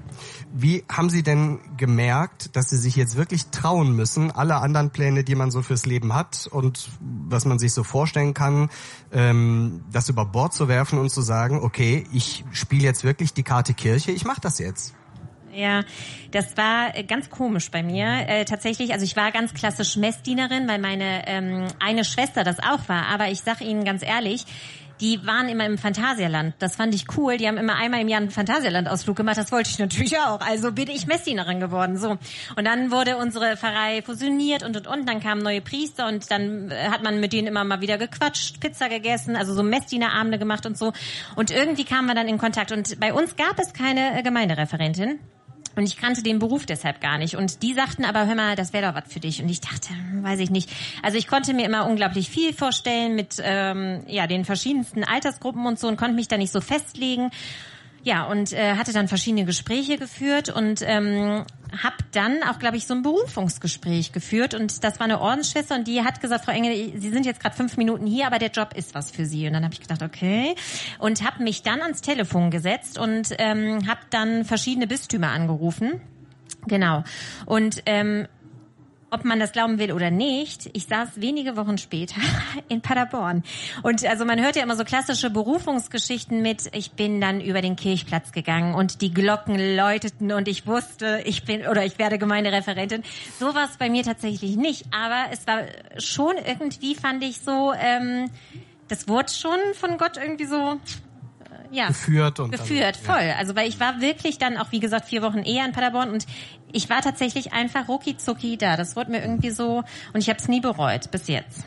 Wie haben Sie denn gemerkt, dass Sie sich jetzt wirklich trauen müssen, alle anderen Pläne, die man so fürs Leben hat und was man sich so vorstellen kann, ähm, das über Bord zu werfen und zu sagen, okay, ich spiele jetzt wirklich die Karte Kirche, ich mache das jetzt? Ja, das war ganz komisch bei mir. Äh, tatsächlich, also ich war ganz klassisch Messdienerin, weil meine ähm, eine Schwester das auch war. Aber ich sage Ihnen ganz ehrlich, die waren immer im Phantasialand. Das fand ich cool. Die haben immer einmal im Jahr einen Phantasialand-Ausflug gemacht. Das wollte ich natürlich auch. Also bin ich Messdienerin geworden. So. Und dann wurde unsere Pfarrei fusioniert und und und. Dann kamen neue Priester und dann hat man mit denen immer mal wieder gequatscht, Pizza gegessen, also so Messdienerabende gemacht und so. Und irgendwie kamen wir dann in Kontakt. Und bei uns gab es keine Gemeindereferentin. Und ich kannte den Beruf deshalb gar nicht. Und die sagten aber, hör mal, das wäre doch was für dich. Und ich dachte, weiß ich nicht. Also ich konnte mir immer unglaublich viel vorstellen mit ähm, ja den verschiedensten Altersgruppen und so und konnte mich da nicht so festlegen. Ja, und äh, hatte dann verschiedene Gespräche geführt und ähm, habe dann auch, glaube ich, so ein Berufungsgespräch geführt. Und das war eine Ordensschwester und die hat gesagt, Frau Engel, Sie sind jetzt gerade fünf Minuten hier, aber der Job ist was für Sie. Und dann habe ich gedacht, okay. Und habe mich dann ans Telefon gesetzt und ähm, habe dann verschiedene Bistümer angerufen. Genau. Und ähm, ob man das glauben will oder nicht, ich saß wenige Wochen später in Paderborn. Und also man hört ja immer so klassische Berufungsgeschichten mit, ich bin dann über den Kirchplatz gegangen und die Glocken läuteten und ich wusste, ich bin oder ich werde Gemeindereferentin. So war es bei mir tatsächlich nicht. Aber es war schon irgendwie, fand ich so, ähm, das wurde schon von Gott irgendwie so... Ja, geführt und geführt, dann, voll. Ja. Also weil ich war wirklich dann auch, wie gesagt, vier Wochen eher in Paderborn und ich war tatsächlich einfach rucki zucki da. Das wurde mir irgendwie so und ich habe es nie bereut, bis jetzt.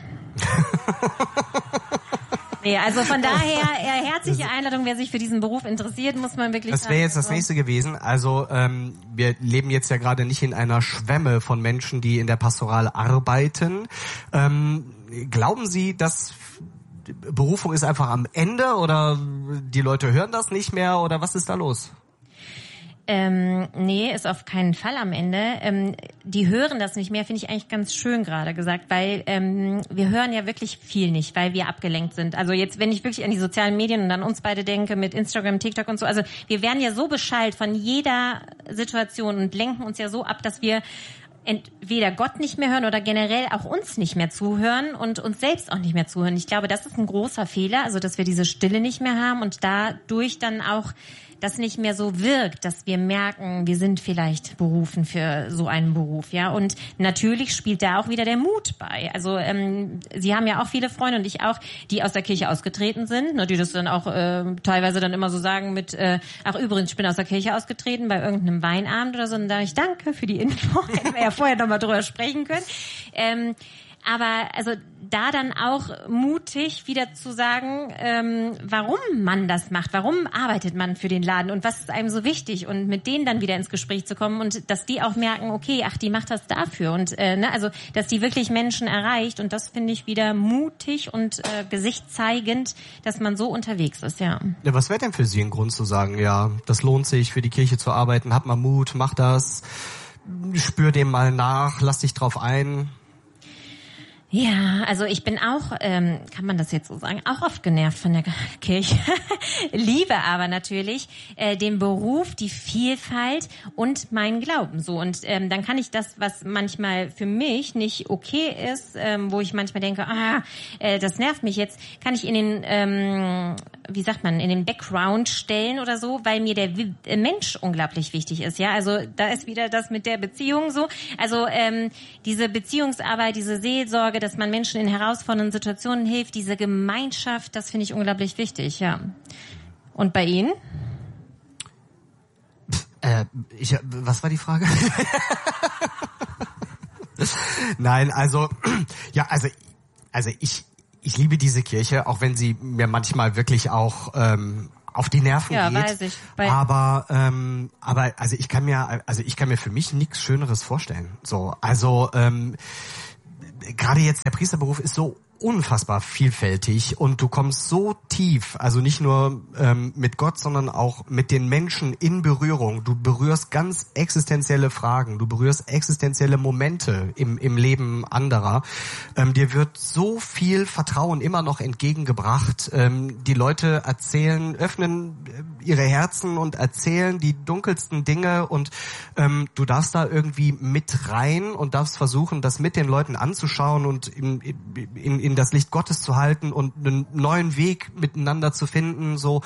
Nee, also von daher, äh, herzliche Einladung, wer sich für diesen Beruf interessiert, muss man wirklich sagen. Das wäre jetzt das nächste gewesen. Also ähm, wir leben jetzt ja gerade nicht in einer Schwemme von Menschen, die in der Pastoral arbeiten. Ähm, glauben Sie, dass Berufung ist einfach am Ende oder die Leute hören das nicht mehr oder was ist da los? Ähm, nee, ist auf keinen Fall am Ende. Ähm, die hören das nicht mehr, finde ich eigentlich ganz schön gerade gesagt, weil ähm, wir hören ja wirklich viel nicht, weil wir abgelenkt sind. Also jetzt, wenn ich wirklich an die sozialen Medien und an uns beide denke mit Instagram, TikTok und so, also wir werden ja so beschallt von jeder Situation und lenken uns ja so ab, dass wir entweder Gott nicht mehr hören oder generell auch uns nicht mehr zuhören und uns selbst auch nicht mehr zuhören. Ich glaube, das ist ein großer Fehler, also dass wir diese Stille nicht mehr haben und dadurch dann auch das nicht mehr so wirkt, dass wir merken, wir sind vielleicht berufen für so einen Beruf, ja. Und natürlich spielt da auch wieder der Mut bei. Also ähm, Sie haben ja auch viele Freunde und ich auch, die aus der Kirche ausgetreten sind, ne, die das dann auch äh, teilweise dann immer so sagen mit, äh, ach übrigens, ich bin aus der Kirche ausgetreten bei irgendeinem Weinabend oder so. Und dann sage ich danke für die Info, hätten wir ja vorher nochmal drüber sprechen können. Ähm, Aber also da dann auch mutig wieder zu sagen, ähm, warum man das macht, warum arbeitet man für den Laden und was ist einem so wichtig und mit denen dann wieder ins Gespräch zu kommen und dass die auch merken, okay, ach, die macht das dafür und äh, ne, also dass die wirklich Menschen erreicht und das finde ich wieder mutig und äh, gesichtzeigend, dass man so unterwegs ist, ja. Ja, was wäre denn für Sie ein Grund zu sagen, ja, das lohnt sich, für die Kirche zu arbeiten, hab mal Mut, mach das, spür dem mal nach, lass dich drauf ein? Ja, also ich bin auch, ähm, kann man das jetzt so sagen, auch oft genervt von der Kirche. Liebe aber natürlich äh, den Beruf, die Vielfalt und meinen Glauben so. Und ähm, dann kann ich das, was manchmal für mich nicht okay ist, ähm, wo ich manchmal denke, ah, äh, das nervt mich jetzt, kann ich in den, ähm, wie sagt man, in den Background stellen oder so, weil mir der äh, Mensch unglaublich wichtig ist. Ja, also da ist wieder das mit der Beziehung so. Also ähm, diese Beziehungsarbeit, diese Seelsorge, dass man Menschen in herausfordernden Situationen hilft, diese Gemeinschaft, das finde ich unglaublich wichtig, ja. Und bei Ihnen? Äh, ich, was war die Frage? Nein, also, ja, also, also ich, ich liebe diese Kirche, auch wenn sie mir manchmal wirklich auch ähm, auf die Nerven ja, geht. Weiß ich. Bei aber ähm, aber also ich kann mir also ich kann mir für mich nichts Schöneres vorstellen. So, also ähm, gerade jetzt der Priesterberuf ist so unfassbar vielfältig und du kommst so tief, also nicht nur ähm, mit Gott, sondern auch mit den Menschen in Berührung. Du berührst ganz existenzielle Fragen, du berührst existenzielle Momente im im Leben anderer. Ähm, dir wird so viel Vertrauen immer noch entgegengebracht. Ähm, die Leute erzählen, öffnen ihre Herzen und erzählen die dunkelsten Dinge und ähm, du darfst da irgendwie mit rein und darfst versuchen, das mit den Leuten anzuschauen und in, in, in das Licht Gottes zu halten und einen neuen Weg miteinander zu finden, so.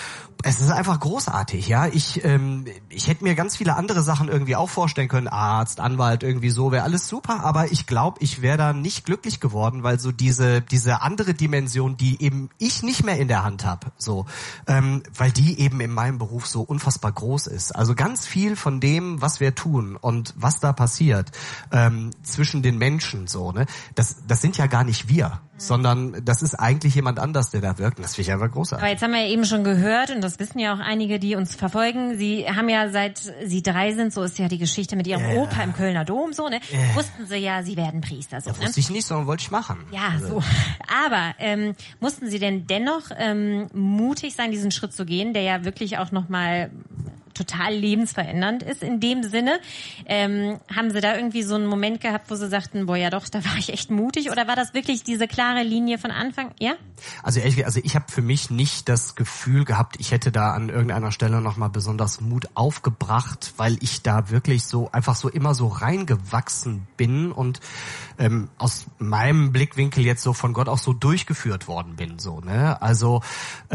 Es ist einfach großartig, ja. Ich ähm, ich hätte mir ganz viele andere Sachen irgendwie auch vorstellen können. Arzt, Anwalt, irgendwie so, wäre alles super. Aber ich glaube, ich wäre da nicht glücklich geworden, weil so diese diese andere Dimension, die eben ich nicht mehr in der Hand habe, so, ähm, weil die eben in meinem Beruf so unfassbar groß ist. Also ganz viel von dem, was wir tun und was da passiert ähm, zwischen den Menschen, so, ne, das das sind ja gar nicht wir, sondern das ist eigentlich jemand anders, der da wirkt. Und das finde ich einfach großartig. Aber jetzt haben wir ja eben schon gehört, und das wissen ja auch einige, die uns verfolgen, Sie haben ja seit Sie drei sind, so ist ja die Geschichte mit Ihrem Yeah. Opa im Kölner Dom, so, ne? Yeah. Wussten Sie ja, Sie werden Priester, so, Das ne? wusste ich nicht, sondern wollte ich machen. Ja, Also, so. Aber ähm, mussten Sie denn dennoch ähm, mutig sein, diesen Schritt zu gehen, der ja wirklich auch nochmal total lebensverändernd ist in dem Sinne. Ähm, haben Sie da irgendwie so einen Moment gehabt, wo Sie sagten, boah, ja doch, da war ich echt mutig? Oder war das wirklich diese klare Linie von Anfang? Ja? Also ehrlich, also ich habe für mich nicht das Gefühl gehabt, ich hätte da an irgendeiner Stelle nochmal besonders Mut aufgebracht, weil ich da wirklich so einfach so immer so reingewachsen bin und ähm, aus meinem Blickwinkel jetzt so von Gott auch so durchgeführt worden bin. So, ne? Also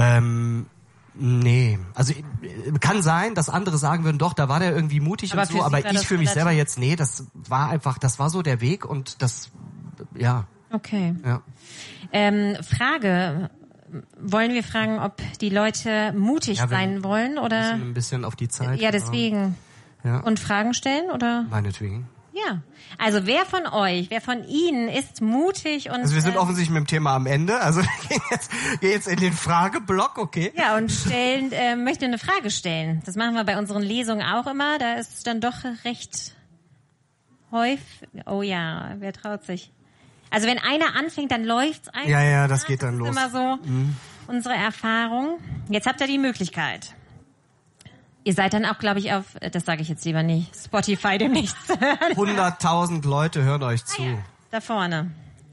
ähm, nee, also kann sein, dass andere sagen würden, doch, da war der irgendwie mutig aber und so, aber ich für mich selber jetzt, nee, das war einfach, das war so der Weg und das, ja. Okay. Ja. Ähm, Frage, wollen wir fragen, ob die Leute mutig Ja, wir sein wollen oder? Ein bisschen auf die Zeit. Ja, deswegen. Ja. Und Fragen stellen oder? Meinetwegen. Ja. Also wer von euch, wer von Ihnen ist mutig und... Also wir sind äh, offensichtlich mit dem Thema am Ende. Also wir gehen jetzt, gehen jetzt in den Frageblock, okay? Ja, und stellen, äh, möchte eine Frage stellen. Das machen wir bei unseren Lesungen auch immer. Da ist es dann doch recht häufig. Oh ja, wer traut sich? Also wenn einer anfängt, dann läuft's einfach. Ja, ja, das geht dann das los. ist immer so Mhm. unsere Erfahrung. Jetzt habt ihr die Möglichkeit. Ihr seid dann auch, glaube ich, auf, das sage ich jetzt lieber nicht, Spotify demnächst. hunderttausend Leute hören euch zu. Ah, ja. Da vorne.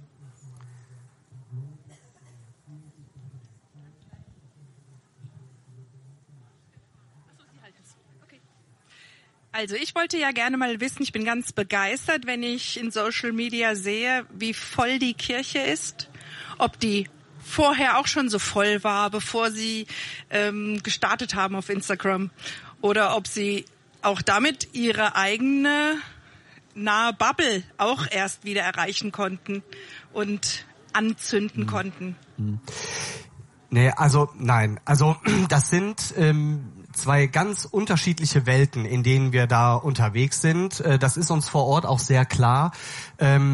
Also ich wollte ja gerne mal wissen, ich bin ganz begeistert, wenn ich in Social Media sehe, wie voll die Kirche ist, ob die vorher auch schon so voll war, bevor sie ähm, gestartet haben auf Instagram, oder ob sie auch damit ihre eigene nahe Bubble auch erst wieder erreichen konnten und anzünden mhm. konnten. Nee, also nein, also das sind ähm, zwei ganz unterschiedliche Welten, in denen wir da unterwegs sind. Äh, das ist uns vor Ort auch sehr klar. Ähm,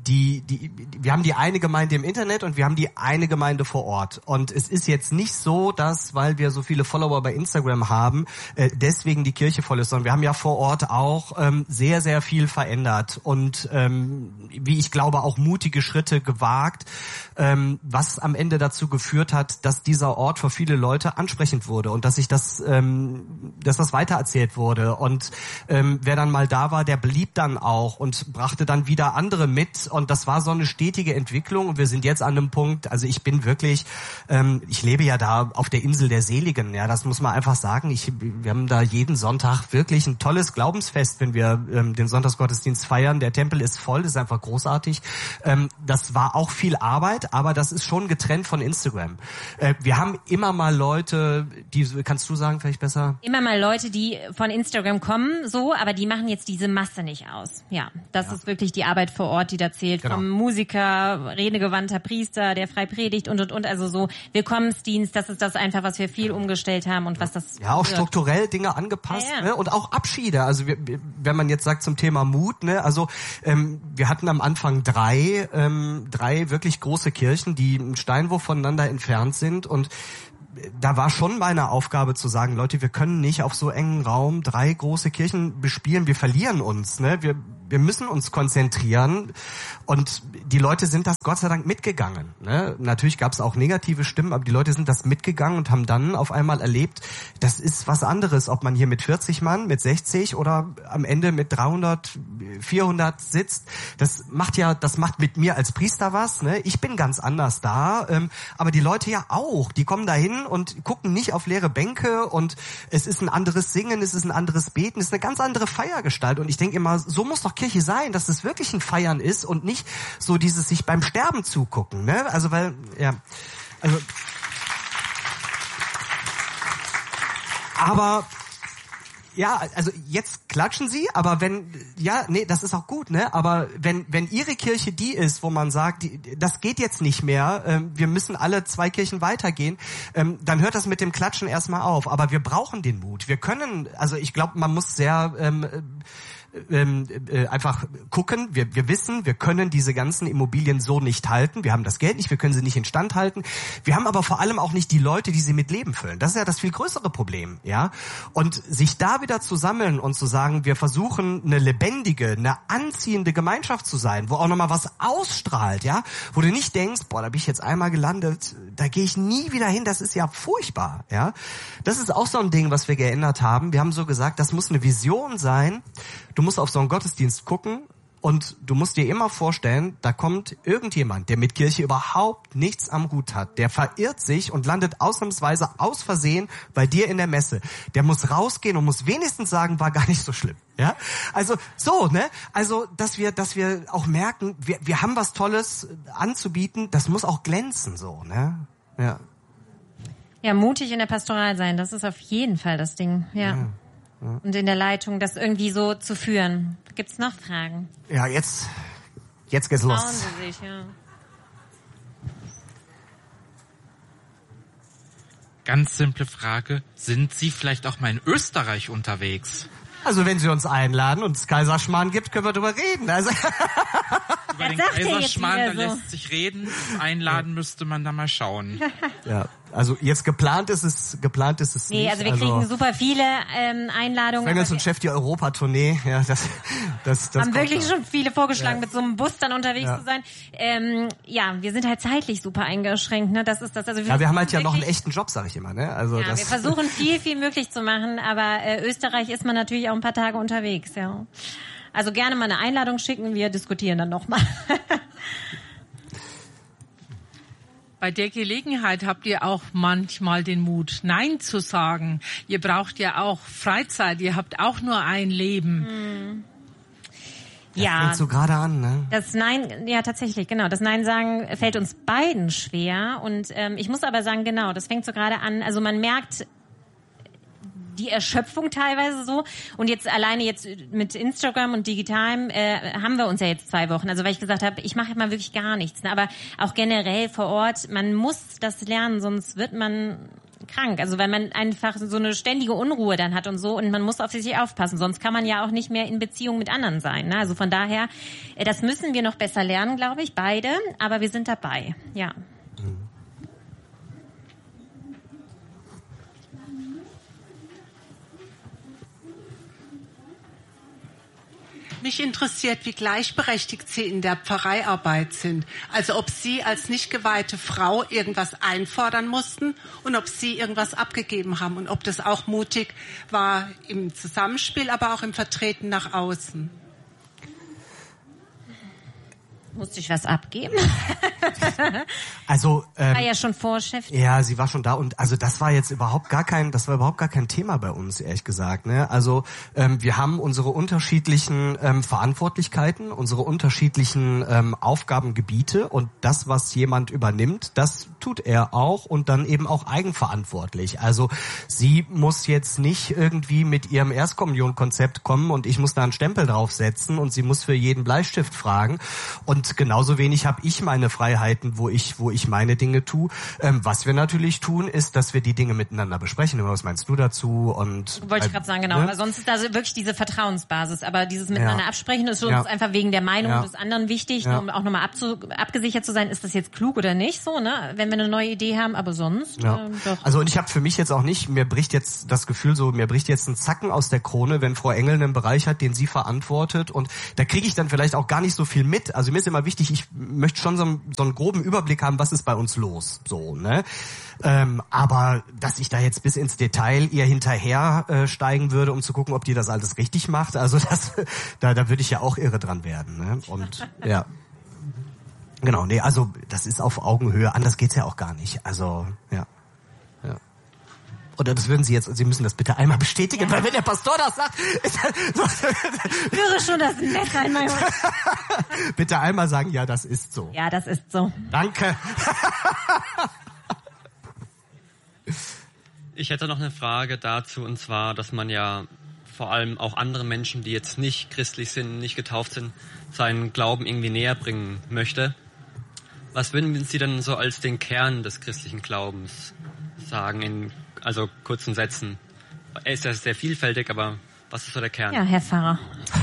die, die, wir haben die eine Gemeinde im Internet und wir haben die eine Gemeinde vor Ort. Und es ist jetzt nicht so, dass, weil wir so viele Follower bei Instagram haben, äh, deswegen die Kirche voll ist, sondern wir haben ja vor Ort auch ähm, sehr, sehr viel verändert und ähm, wie ich glaube auch mutige Schritte gewagt, ähm, was am Ende dazu geführt hat, dass dieser Ort für viele Leute ansprechend wurde und dass sich das, ähm, dass das weitererzählt wurde. Und ähm, wer dann mal da war, der blieb dann auch und brachte dann wieder andere mit. Und das war so eine stetige Entwicklung. Und wir sind jetzt an einem Punkt, also ich bin wirklich, ähm, ich lebe ja da auf der Insel der Seligen. Ja, das muss man einfach sagen. Ich, wir haben da jeden Sonntag wirklich ein tolles Glaubensfest, wenn wir ähm, den Sonntagsgottesdienst feiern. Der Tempel ist voll, das ist einfach großartig. Ähm, das war auch viel Arbeit, aber das ist schon getrennt von Instagram. Äh, wir haben immer mal Leute, die, kannst du sagen vielleicht besser? Immer mal Leute, die von Instagram kommen, so, aber die machen jetzt diese Masse nicht aus. Ja, das ja. ist wirklich die Arbeit vor Ort, die da zählt. Genau. Vom Musiker, redegewandter Priester, der frei predigt und, und, und. Also so Willkommensdienst, das ist das einfach, was wir viel umgestellt haben und was das... Ja, auch wird. Strukturell Dinge angepasst, ja, ja. Ne? Und auch Abschiede. Also wir, wenn man jetzt sagt zum Thema Mut, ne, also ähm, wir hatten am Anfang drei, ähm, drei wirklich große Kirchen, die einen Steinwurf voneinander entfernt sind und da war schon meine Aufgabe zu sagen, Leute, wir können nicht auf so engen Raum drei große Kirchen bespielen, wir verlieren uns, ne? Wir wir müssen uns konzentrieren und die Leute sind das Gott sei Dank mitgegangen, ne? Natürlich gab es auch negative Stimmen, aber die Leute sind das mitgegangen und haben dann auf einmal erlebt, das ist was anderes, ob man hier mit vierzig Mann, mit sechzig oder am Ende mit dreihundert, vierhundert sitzt. Das macht ja, das macht mit mir als Priester was, ne? Ich bin ganz anders da, ähm, aber die Leute ja auch, die kommen dahin und gucken nicht auf leere Bänke und es ist ein anderes Singen, es ist ein anderes Beten, es ist eine ganz andere Feiergestalt und ich denke immer, so muss doch Kirche sein, dass es wirklich ein Feiern ist und nicht so dieses sich beim Sterben zugucken, ne? Also weil, ja, also aber ja, also jetzt klatschen sie, aber wenn, ja, nee, das ist auch gut, ne? Aber wenn wenn ihre Kirche die ist, wo man sagt, die, das geht jetzt nicht mehr, ähm, wir müssen alle zwei Kirchen weitergehen, ähm, dann hört das mit dem Klatschen erstmal auf. Aber wir brauchen den Mut. Wir können, also ich glaube, man muss sehr ähm, Ähm, äh, einfach gucken, wir, wir wissen, wir können diese ganzen Immobilien so nicht halten, wir haben das Geld nicht, wir können sie nicht instand halten, wir haben aber vor allem auch nicht die Leute, die sie mit Leben füllen. Das ist ja das viel größere Problem, ja. Und sich da wieder zu sammeln und zu sagen, wir versuchen eine lebendige, eine anziehende Gemeinschaft zu sein, wo auch nochmal was ausstrahlt, ja, wo du nicht denkst, boah, da bin ich jetzt einmal gelandet, da gehe ich nie wieder hin, das ist ja furchtbar, ja. Das ist auch so ein Ding, was wir geändert haben. Wir haben so gesagt, das muss eine Vision sein. Du musst auf so einen Gottesdienst gucken und du musst dir immer vorstellen, da kommt irgendjemand, der mit Kirche überhaupt nichts am Hut hat, der verirrt sich und landet ausnahmsweise aus Versehen bei dir in der Messe. Der muss rausgehen und muss wenigstens sagen, war gar nicht so schlimm. Ja, also so, ne? Also, dass wir, dass wir auch merken, wir, wir haben was Tolles anzubieten. Das muss auch glänzen, so, ne? Ja. Ja, mutig in der Pastoral sein, das ist auf jeden Fall das Ding. Ja. ja. Ja. Und in der Leitung, das irgendwie so zu führen. Gibt's noch Fragen? Ja, jetzt, jetzt geht's los. Trauen Sie sich, ja. Ganz simple Frage. Sind Sie vielleicht auch mal in Österreich unterwegs? Also wenn Sie uns einladen und es Kaiserschmarrn gibt, können wir drüber reden. Also Über den Kaiserschmarrn, da so. lässt sich reden. Einladen müsste man da mal schauen. Ja, also jetzt geplant ist es, geplant ist es nee, nicht. Also wir kriegen also super viele ähm, Einladungen. Engels und Chef die Europatournee, ja, das, das, das haben wirklich schon viele vorgeschlagen, ja. mit so einem Bus dann unterwegs ja. zu sein. Ähm, ja, wir sind halt zeitlich super eingeschränkt, ne? Das ist das. Also wir ja, wir haben halt ja noch einen echten Job, sag ich immer, ne? Also ja, das wir versuchen viel, viel möglich zu machen, aber äh, Österreich ist man natürlich auch ein paar Tage unterwegs, ja. Also gerne mal eine Einladung schicken, wir diskutieren dann nochmal. Bei der Gelegenheit habt ihr auch manchmal den Mut, Nein zu sagen. Ihr braucht ja auch Freizeit, ihr habt auch nur ein Leben. Hm. Das ja, fängt so gerade an, ne? Das Nein, ja tatsächlich, genau. Das Nein sagen fällt uns beiden schwer. Und ähm, ich muss aber sagen, genau, das fängt so gerade an. Also man merkt die Erschöpfung teilweise so. Und jetzt alleine jetzt mit Instagram und Digitalem äh, haben wir uns ja jetzt zwei Wochen. Also weil ich gesagt habe, ich mache mal wirklich gar nichts. Ne? Aber auch generell vor Ort, man muss das lernen, sonst wird man krank. Also weil man einfach so eine ständige Unruhe dann hat und so und man muss auf sich aufpassen. Sonst kann man ja auch nicht mehr in Beziehung mit anderen sein. Ne? Also von daher, das müssen wir noch besser lernen, glaube ich, beide. Aber wir sind dabei, ja. Mich interessiert, wie gleichberechtigt Sie in der Pfarreiarbeit sind. Also ob Sie als nicht geweihte Frau irgendwas einfordern mussten und ob Sie irgendwas abgegeben haben und ob das auch mutig war im Zusammenspiel, aber auch im Vertreten nach außen. Musste ich was abgeben? Also ähm, war ja schon Vorchef. Ja, sie war schon da und also das war jetzt überhaupt gar kein, das war überhaupt gar kein Thema bei uns, ehrlich gesagt. Ne? Also ähm, wir haben unsere unterschiedlichen ähm, Verantwortlichkeiten, unsere unterschiedlichen ähm, Aufgabengebiete und das, was jemand übernimmt, das tut er auch und dann eben auch eigenverantwortlich. Also sie muss jetzt nicht irgendwie mit ihrem Erstkommunionkonzept kommen und ich muss da einen Stempel draufsetzen und sie muss für jeden Bleistift fragen und genauso wenig habe ich meine Freiheiten, wo ich wo ich meine Dinge tue. Ähm, was wir natürlich tun, ist, dass wir die Dinge miteinander besprechen. Was meinst du dazu? Und wollte ich gerade sagen, genau. Ne? Weil sonst ist da wirklich diese Vertrauensbasis. Aber dieses miteinander ja. absprechen ist für uns ja. einfach wegen der Meinung ja. des anderen wichtig, ja. um auch nochmal abzu- abgesichert zu sein, ist das jetzt klug oder nicht so, ne? Wenn wir eine neue Idee haben, aber sonst ja. ähm, doch. Also und ich habe für mich jetzt auch nicht, mir bricht jetzt das Gefühl so, mir bricht jetzt ein Zacken aus der Krone, wenn Frau Engel einen Bereich hat, den sie verantwortet und da kriege ich dann vielleicht auch gar nicht so viel mit. Also mir ist immer wichtig, ich möchte schon so einen, so einen groben Überblick haben, was ist bei uns los, so, ne? Ähm, aber dass ich da jetzt bis ins Detail ihr hinterher äh, steigen würde, um zu gucken, ob die das alles richtig macht, also das, da, da würde ich ja auch irre dran werden, ne? Und ja, genau, nee, also das ist auf Augenhöhe, anders geht's ja auch gar nicht, also ja. Oder das würden Sie jetzt, Sie müssen das bitte einmal bestätigen, ja. weil wenn der Pastor das sagt, ist das so. Ich höre schon das Messer in meinem Mund. Bitte einmal sagen, ja, das ist so. Ja, das ist so. Danke. Ich hätte noch eine Frage dazu, und zwar, dass man ja vor allem auch andere Menschen, die jetzt nicht christlich sind, nicht getauft sind, seinen Glauben irgendwie näher bringen möchte. Was würden Sie denn so als den Kern des christlichen Glaubens sagen, in also kurzen Sätzen? Er ist ja sehr vielfältig, aber was ist so der Kern? Ja, Herr Pfarrer.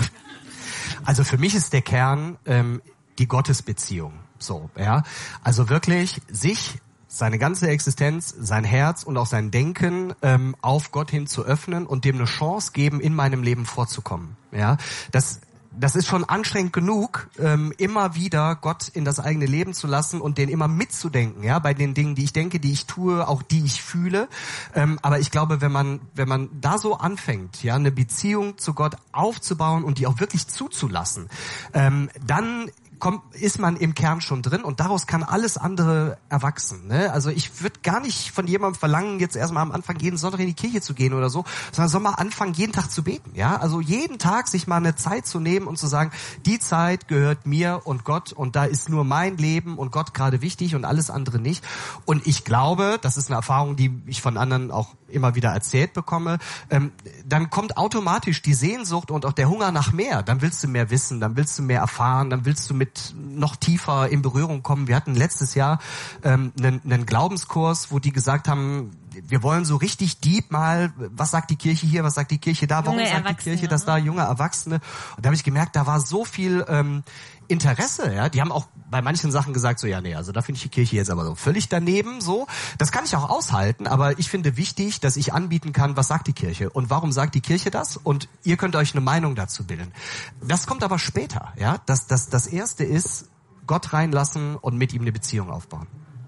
Also für mich ist der Kern ähm, die Gottesbeziehung. So, ja. Also wirklich sich, seine ganze Existenz, sein Herz und auch sein Denken ähm, auf Gott hin zu öffnen und dem eine Chance geben, in meinem Leben vorzukommen. Ja, das Das ist schon anstrengend genug, ähm, immer wieder Gott in das eigene Leben zu lassen und den immer mitzudenken, ja, bei den Dingen, die ich denke, die ich tue, auch die ich fühle. Ähm, aber ich glaube, wenn man, wenn man da so anfängt, ja, eine Beziehung zu Gott aufzubauen und die auch wirklich zuzulassen, ähm, dann kommt, ist man im Kern schon drin und daraus kann alles andere erwachsen. Ne? Also ich würde gar nicht von jemandem verlangen, jetzt erstmal am Anfang jeden Sonntag in die Kirche zu gehen oder so, sondern soll mal anfangen, jeden Tag zu beten. Ja, also jeden Tag sich mal eine Zeit zu nehmen und zu sagen, die Zeit gehört mir und Gott und da ist nur mein Leben und Gott gerade wichtig und alles andere nicht. Und ich glaube, das ist eine Erfahrung, die ich von anderen auch immer wieder erzählt bekomme, ähm, dann kommt automatisch die Sehnsucht und auch der Hunger nach mehr. Dann willst du mehr wissen, dann willst du mehr erfahren, dann willst du mit noch tiefer in Berührung kommen. Wir hatten letztes Jahr ähm, einen, einen Glaubenskurs, wo die gesagt haben, wir wollen so richtig deep mal, was sagt die Kirche hier, was sagt die Kirche da, warum junge sagt die Kirche das da, junge Erwachsene. Und da habe ich gemerkt, da war so viel ähm, Interesse, ja, die haben auch bei manchen Sachen gesagt, so ja, nee, also da finde ich die Kirche jetzt aber so völlig daneben, so. Das kann ich auch aushalten, aber ich finde wichtig, dass ich anbieten kann, was sagt die Kirche und warum sagt die Kirche das und ihr könnt euch eine Meinung dazu bilden. Das kommt aber später, ja. Das, das, das erste ist, Gott reinlassen und mit ihm eine Beziehung aufbauen.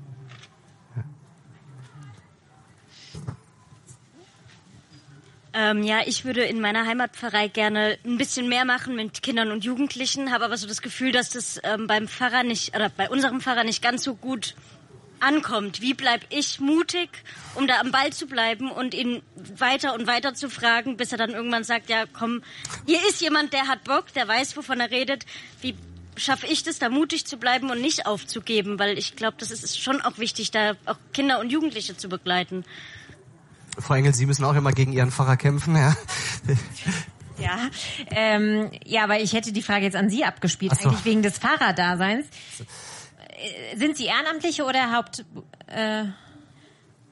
Ähm, ja, ich würde in meiner Heimatpfarrei gerne ein bisschen mehr machen mit Kindern und Jugendlichen, habe aber so das Gefühl, dass das ähm, beim Pfarrer nicht, oder bei unserem Pfarrer nicht ganz so gut ankommt. Wie bleib ich mutig, um da am Ball zu bleiben und ihn weiter und weiter zu fragen, bis er dann irgendwann sagt, ja komm, hier ist jemand, der hat Bock, der weiß, wovon er redet. Wie schaffe ich das, da mutig zu bleiben und nicht aufzugeben? Weil ich glaube, das ist schon auch wichtig, da auch Kinder und Jugendliche zu begleiten. Frau Engel, Sie müssen auch immer gegen Ihren Pfarrer kämpfen, ja? Ja, ähm, ja, aber ich hätte die Frage jetzt an Sie abgespielt, Ach so. eigentlich wegen des Pfarrerdaseins. Sind Sie Ehrenamtliche oder Haupt... Äh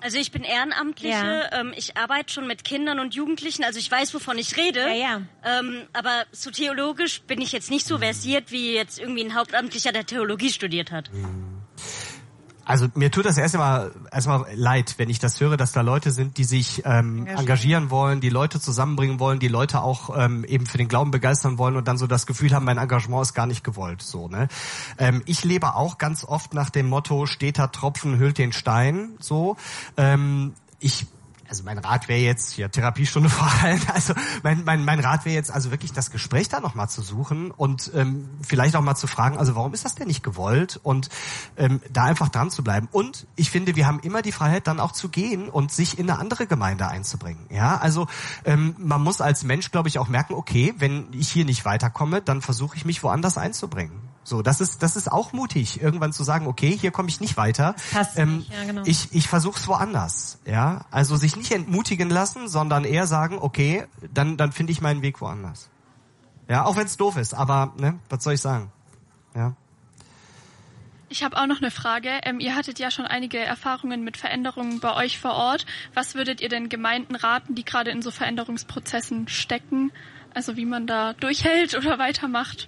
Also ich bin Ehrenamtliche, Ja. ähm, ich arbeite schon mit Kindern und Jugendlichen, also ich weiß, wovon ich rede. Ja, ja. Ähm, aber so theologisch bin ich jetzt nicht so versiert, wie jetzt irgendwie ein Hauptamtlicher, der Theologie studiert hat. Also mir tut das erst einmal erstmal leid, wenn ich das höre, dass da Leute sind, die sich ähm, engagieren. engagieren wollen, die Leute zusammenbringen wollen, die Leute auch ähm, eben für den Glauben begeistern wollen und dann so das Gefühl haben, mein Engagement ist gar nicht gewollt. So, ne? Ähm, ich lebe auch ganz oft nach dem Motto: Steter Tropfen hüllt den Stein. So, ähm, ich Also mein Rat wäre jetzt, ja, Therapiestunde vor allem, also mein mein mein Rat wäre jetzt also wirklich das Gespräch da nochmal zu suchen und ähm, vielleicht auch mal zu fragen, also warum ist das denn nicht gewollt, und ähm, da einfach dran zu bleiben. Und ich finde, wir haben immer die Freiheit, dann auch zu gehen und sich in eine andere Gemeinde einzubringen. Ja, also ähm, man muss als Mensch, glaube ich, auch merken, okay, wenn ich hier nicht weiterkomme, dann versuche ich mich woanders einzubringen. So, das ist das ist auch mutig, irgendwann zu sagen, okay, hier komme ich nicht weiter. Passt ähm, nicht, ja, genau. Ich ich versuche es woanders. Ja, also sich nicht entmutigen lassen, sondern eher sagen, okay, dann dann finde ich meinen Weg woanders. Ja, auch wenn es doof ist, aber ne, was soll ich sagen? Ja. Ich habe auch noch eine Frage. Ähm, ihr hattet ja schon einige Erfahrungen mit Veränderungen bei euch vor Ort. Was würdet ihr denn Gemeinden raten, die gerade in so Veränderungsprozessen stecken? Also wie man da durchhält oder weitermacht?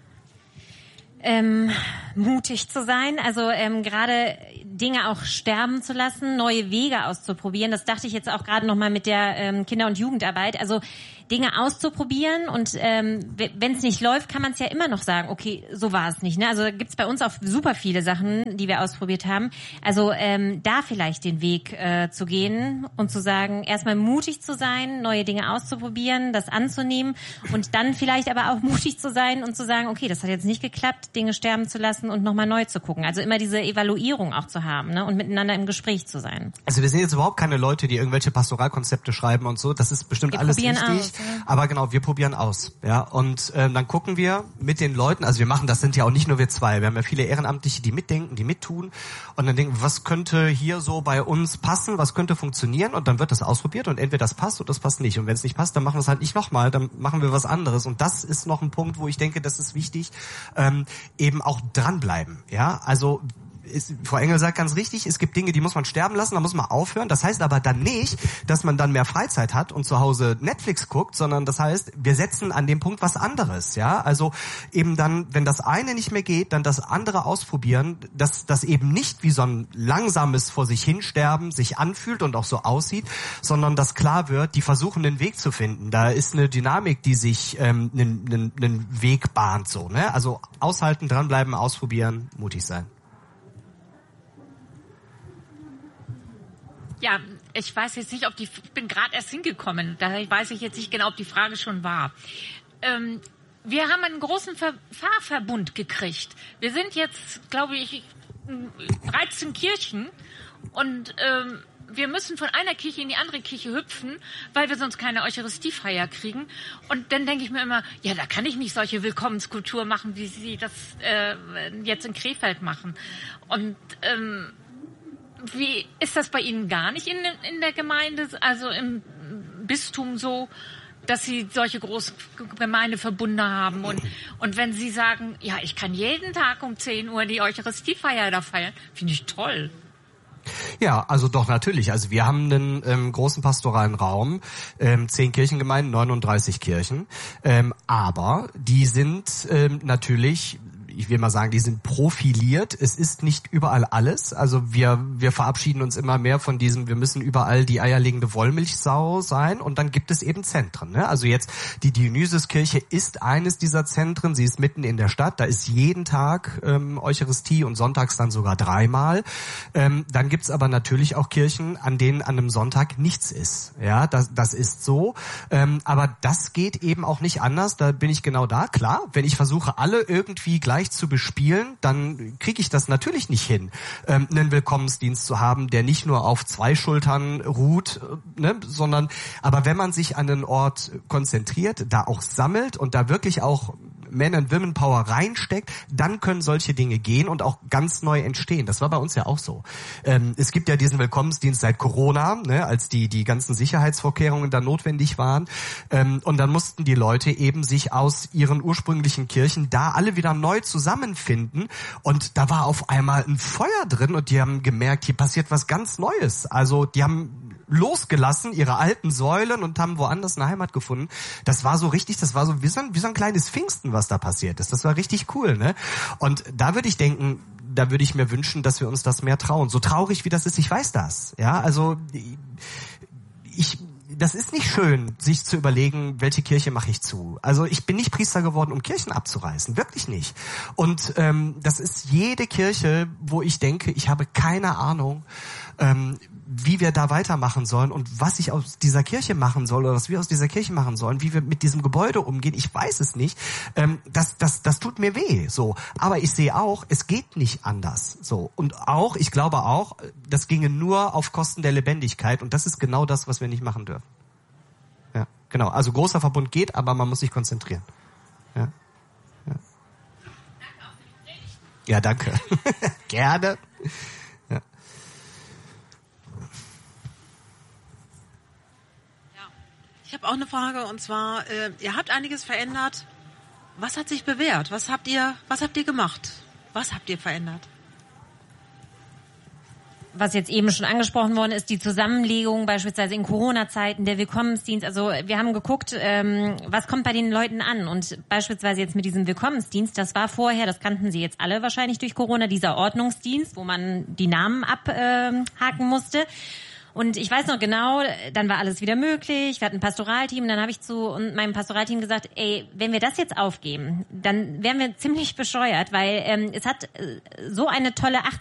Ähm, mutig zu sein, also ähm, gerade Dinge auch sterben zu lassen, neue Wege auszuprobieren. Das dachte ich jetzt auch gerade noch mal mit der ähm, Kinder- und Jugendarbeit. Also Dinge auszuprobieren, und ähm, wenn es nicht läuft, kann man es ja immer noch sagen, okay, so war es nicht. Ne? Also gibt's bei uns auch super viele Sachen, die wir ausprobiert haben. Also ähm, da vielleicht den Weg äh, zu gehen und zu sagen, erstmal mutig zu sein, neue Dinge auszuprobieren, das anzunehmen und dann vielleicht aber auch mutig zu sein und zu sagen, okay, das hat jetzt nicht geklappt, Dinge sterben zu lassen und nochmal neu zu gucken. Also immer diese Evaluierung auch zu haben, ne? Und miteinander im Gespräch zu sein. Also wir sind jetzt überhaupt keine Leute, die irgendwelche Pastoralkonzepte schreiben und so. Das ist bestimmt Wir alles probieren wichtig. aus, ja. Aber genau, wir probieren aus. Ja, und ähm, dann gucken wir mit den Leuten, also wir machen, das sind ja auch nicht nur wir zwei, wir haben ja viele Ehrenamtliche, die mitdenken, die mittun und dann denken, was könnte hier so bei uns passen, was könnte funktionieren, und dann wird das ausprobiert und entweder das passt oder das passt nicht. Und wenn es nicht passt, dann machen wir es halt nicht nochmal, dann machen wir was anderes. Und das ist noch ein Punkt, wo ich denke, das ist wichtig, ähm, eben auch dranbleiben. Ja, also ist, Frau Engel sagt ganz richtig, es gibt Dinge, die muss man sterben lassen, da muss man aufhören. Das heißt aber dann nicht, dass man dann mehr Freizeit hat und zu Hause Netflix guckt, sondern das heißt, wir setzen an dem Punkt was anderes. Ja, also eben dann, wenn das eine nicht mehr geht, dann das andere ausprobieren, dass das eben nicht wie so ein langsames vor sich hinsterben sich anfühlt und auch so aussieht, sondern dass klar wird, die versuchen einen Weg zu finden. Da ist eine Dynamik, die sich ähm, einen, einen, einen Weg bahnt. So, ne? Also aushalten, dranbleiben, ausprobieren, mutig sein. Ja, ich weiß jetzt nicht, ob die, ich bin gerade erst hingekommen, da weiß ich jetzt nicht genau, ob die Frage schon war. Ähm, wir haben einen großen Ver- Fahrverbund gekriegt. Wir sind jetzt, glaube ich, dreizehn Kirchen, und ähm, wir müssen von einer Kirche in die andere Kirche hüpfen, weil wir sonst keine Eucharistiefeier kriegen. Und dann denke ich mir immer, ja, da kann ich nicht solche Willkommenskultur machen, wie Sie das äh, jetzt in Krefeld machen. Und ähm, wie ist das bei Ihnen gar nicht in, in der Gemeinde, also im Bistum so, dass Sie solche großen Gemeindeverbunde haben? Und, und wenn Sie sagen, ja, ich kann jeden Tag um zehn Uhr die Eucharistiefeier da feiern, finde ich toll. Ja, also doch, natürlich. Also wir haben einen ähm, großen pastoralen Raum, ähm, zehn Kirchengemeinden, neununddreißig Kirchen, ähm, aber die sind ähm, natürlich, ich will mal sagen, die sind profiliert. Es ist nicht überall alles. Also wir wir verabschieden uns immer mehr von diesem, wir müssen überall die eierlegende Wollmilchsau sein, und dann gibt es eben Zentren. Ne? Also jetzt die Dionysiuskirche ist eines dieser Zentren. Sie ist mitten in der Stadt. Da ist jeden Tag ähm, Eucharistie und sonntags dann sogar dreimal. Ähm, dann gibt's aber natürlich auch Kirchen, an denen an einem Sonntag nichts ist. Ja, das das ist so. Ähm, aber das geht eben auch nicht anders. Da bin ich genau da. Klar, wenn ich versuche, alle irgendwie gleich zu bespielen, dann kriege ich das natürlich nicht hin, ähm, einen Willkommensdienst zu haben, der nicht nur auf zwei Schultern ruht, ne, sondern, aber wenn man sich an einen Ort konzentriert, da auch sammelt und da wirklich auch Man and Women Power reinsteckt, dann können solche Dinge gehen und auch ganz neu entstehen. Das war bei uns ja auch so. Ähm, es gibt ja diesen Willkommensdienst seit Corona, ne, als die die ganzen Sicherheitsvorkehrungen da notwendig waren. Ähm, und dann mussten die Leute eben sich aus ihren ursprünglichen Kirchen da alle wieder neu zusammenfinden. Und da war auf einmal ein Feuer drin und die haben gemerkt, hier passiert was ganz Neues. Also die haben losgelassen, ihre alten Säulen, und haben woanders eine Heimat gefunden. Das war so richtig, das war so wie so ein, wie so ein kleines Pfingsten, was da passiert ist. Das war richtig cool, ne? Und da würde ich denken, da würde ich mir wünschen, dass wir uns das mehr trauen. So traurig wie das ist, ich weiß das. Ja, also ich, das ist nicht schön, sich zu überlegen, welche Kirche mache ich zu. Also ich bin nicht Priester geworden, um Kirchen abzureißen, wirklich nicht. Und ähm, das ist jede Kirche, wo ich denke, ich habe keine Ahnung, ähm, wie wir da weitermachen sollen und was ich aus dieser Kirche machen soll oder was wir aus dieser Kirche machen sollen, wie wir mit diesem Gebäude umgehen, ich weiß es nicht. Ähm, das, das, das tut mir weh, so. Aber ich sehe auch, es geht nicht anders, so. Und auch, ich glaube auch, das ginge nur auf Kosten der Lebendigkeit, und das ist genau das, was wir nicht machen dürfen. Ja, genau. Also großer Verbund geht, aber man muss sich konzentrieren. Ja, ja. Ja, danke. Gerne. Ich habe auch eine Frage, und zwar, äh, ihr habt einiges verändert. Was hat sich bewährt? Was habt ihr, was habt ihr gemacht? Was habt ihr verändert? Was jetzt eben schon angesprochen worden ist, die Zusammenlegung beispielsweise in Corona-Zeiten, der Willkommensdienst. Also wir haben geguckt, ähm, was kommt bei den Leuten an. Und beispielsweise jetzt mit diesem Willkommensdienst, das war vorher, das kannten Sie jetzt alle wahrscheinlich durch Corona, dieser Ordnungsdienst, wo man die Namen abhaken äh, musste. Und ich weiß noch genau, dann war alles wieder möglich, wir hatten ein Pastoralteam, dann habe ich zu meinem Pastoralteam gesagt, ey, wenn wir das jetzt aufgeben, dann wären wir ziemlich bescheuert, weil ähm, es hat äh, so eine tolle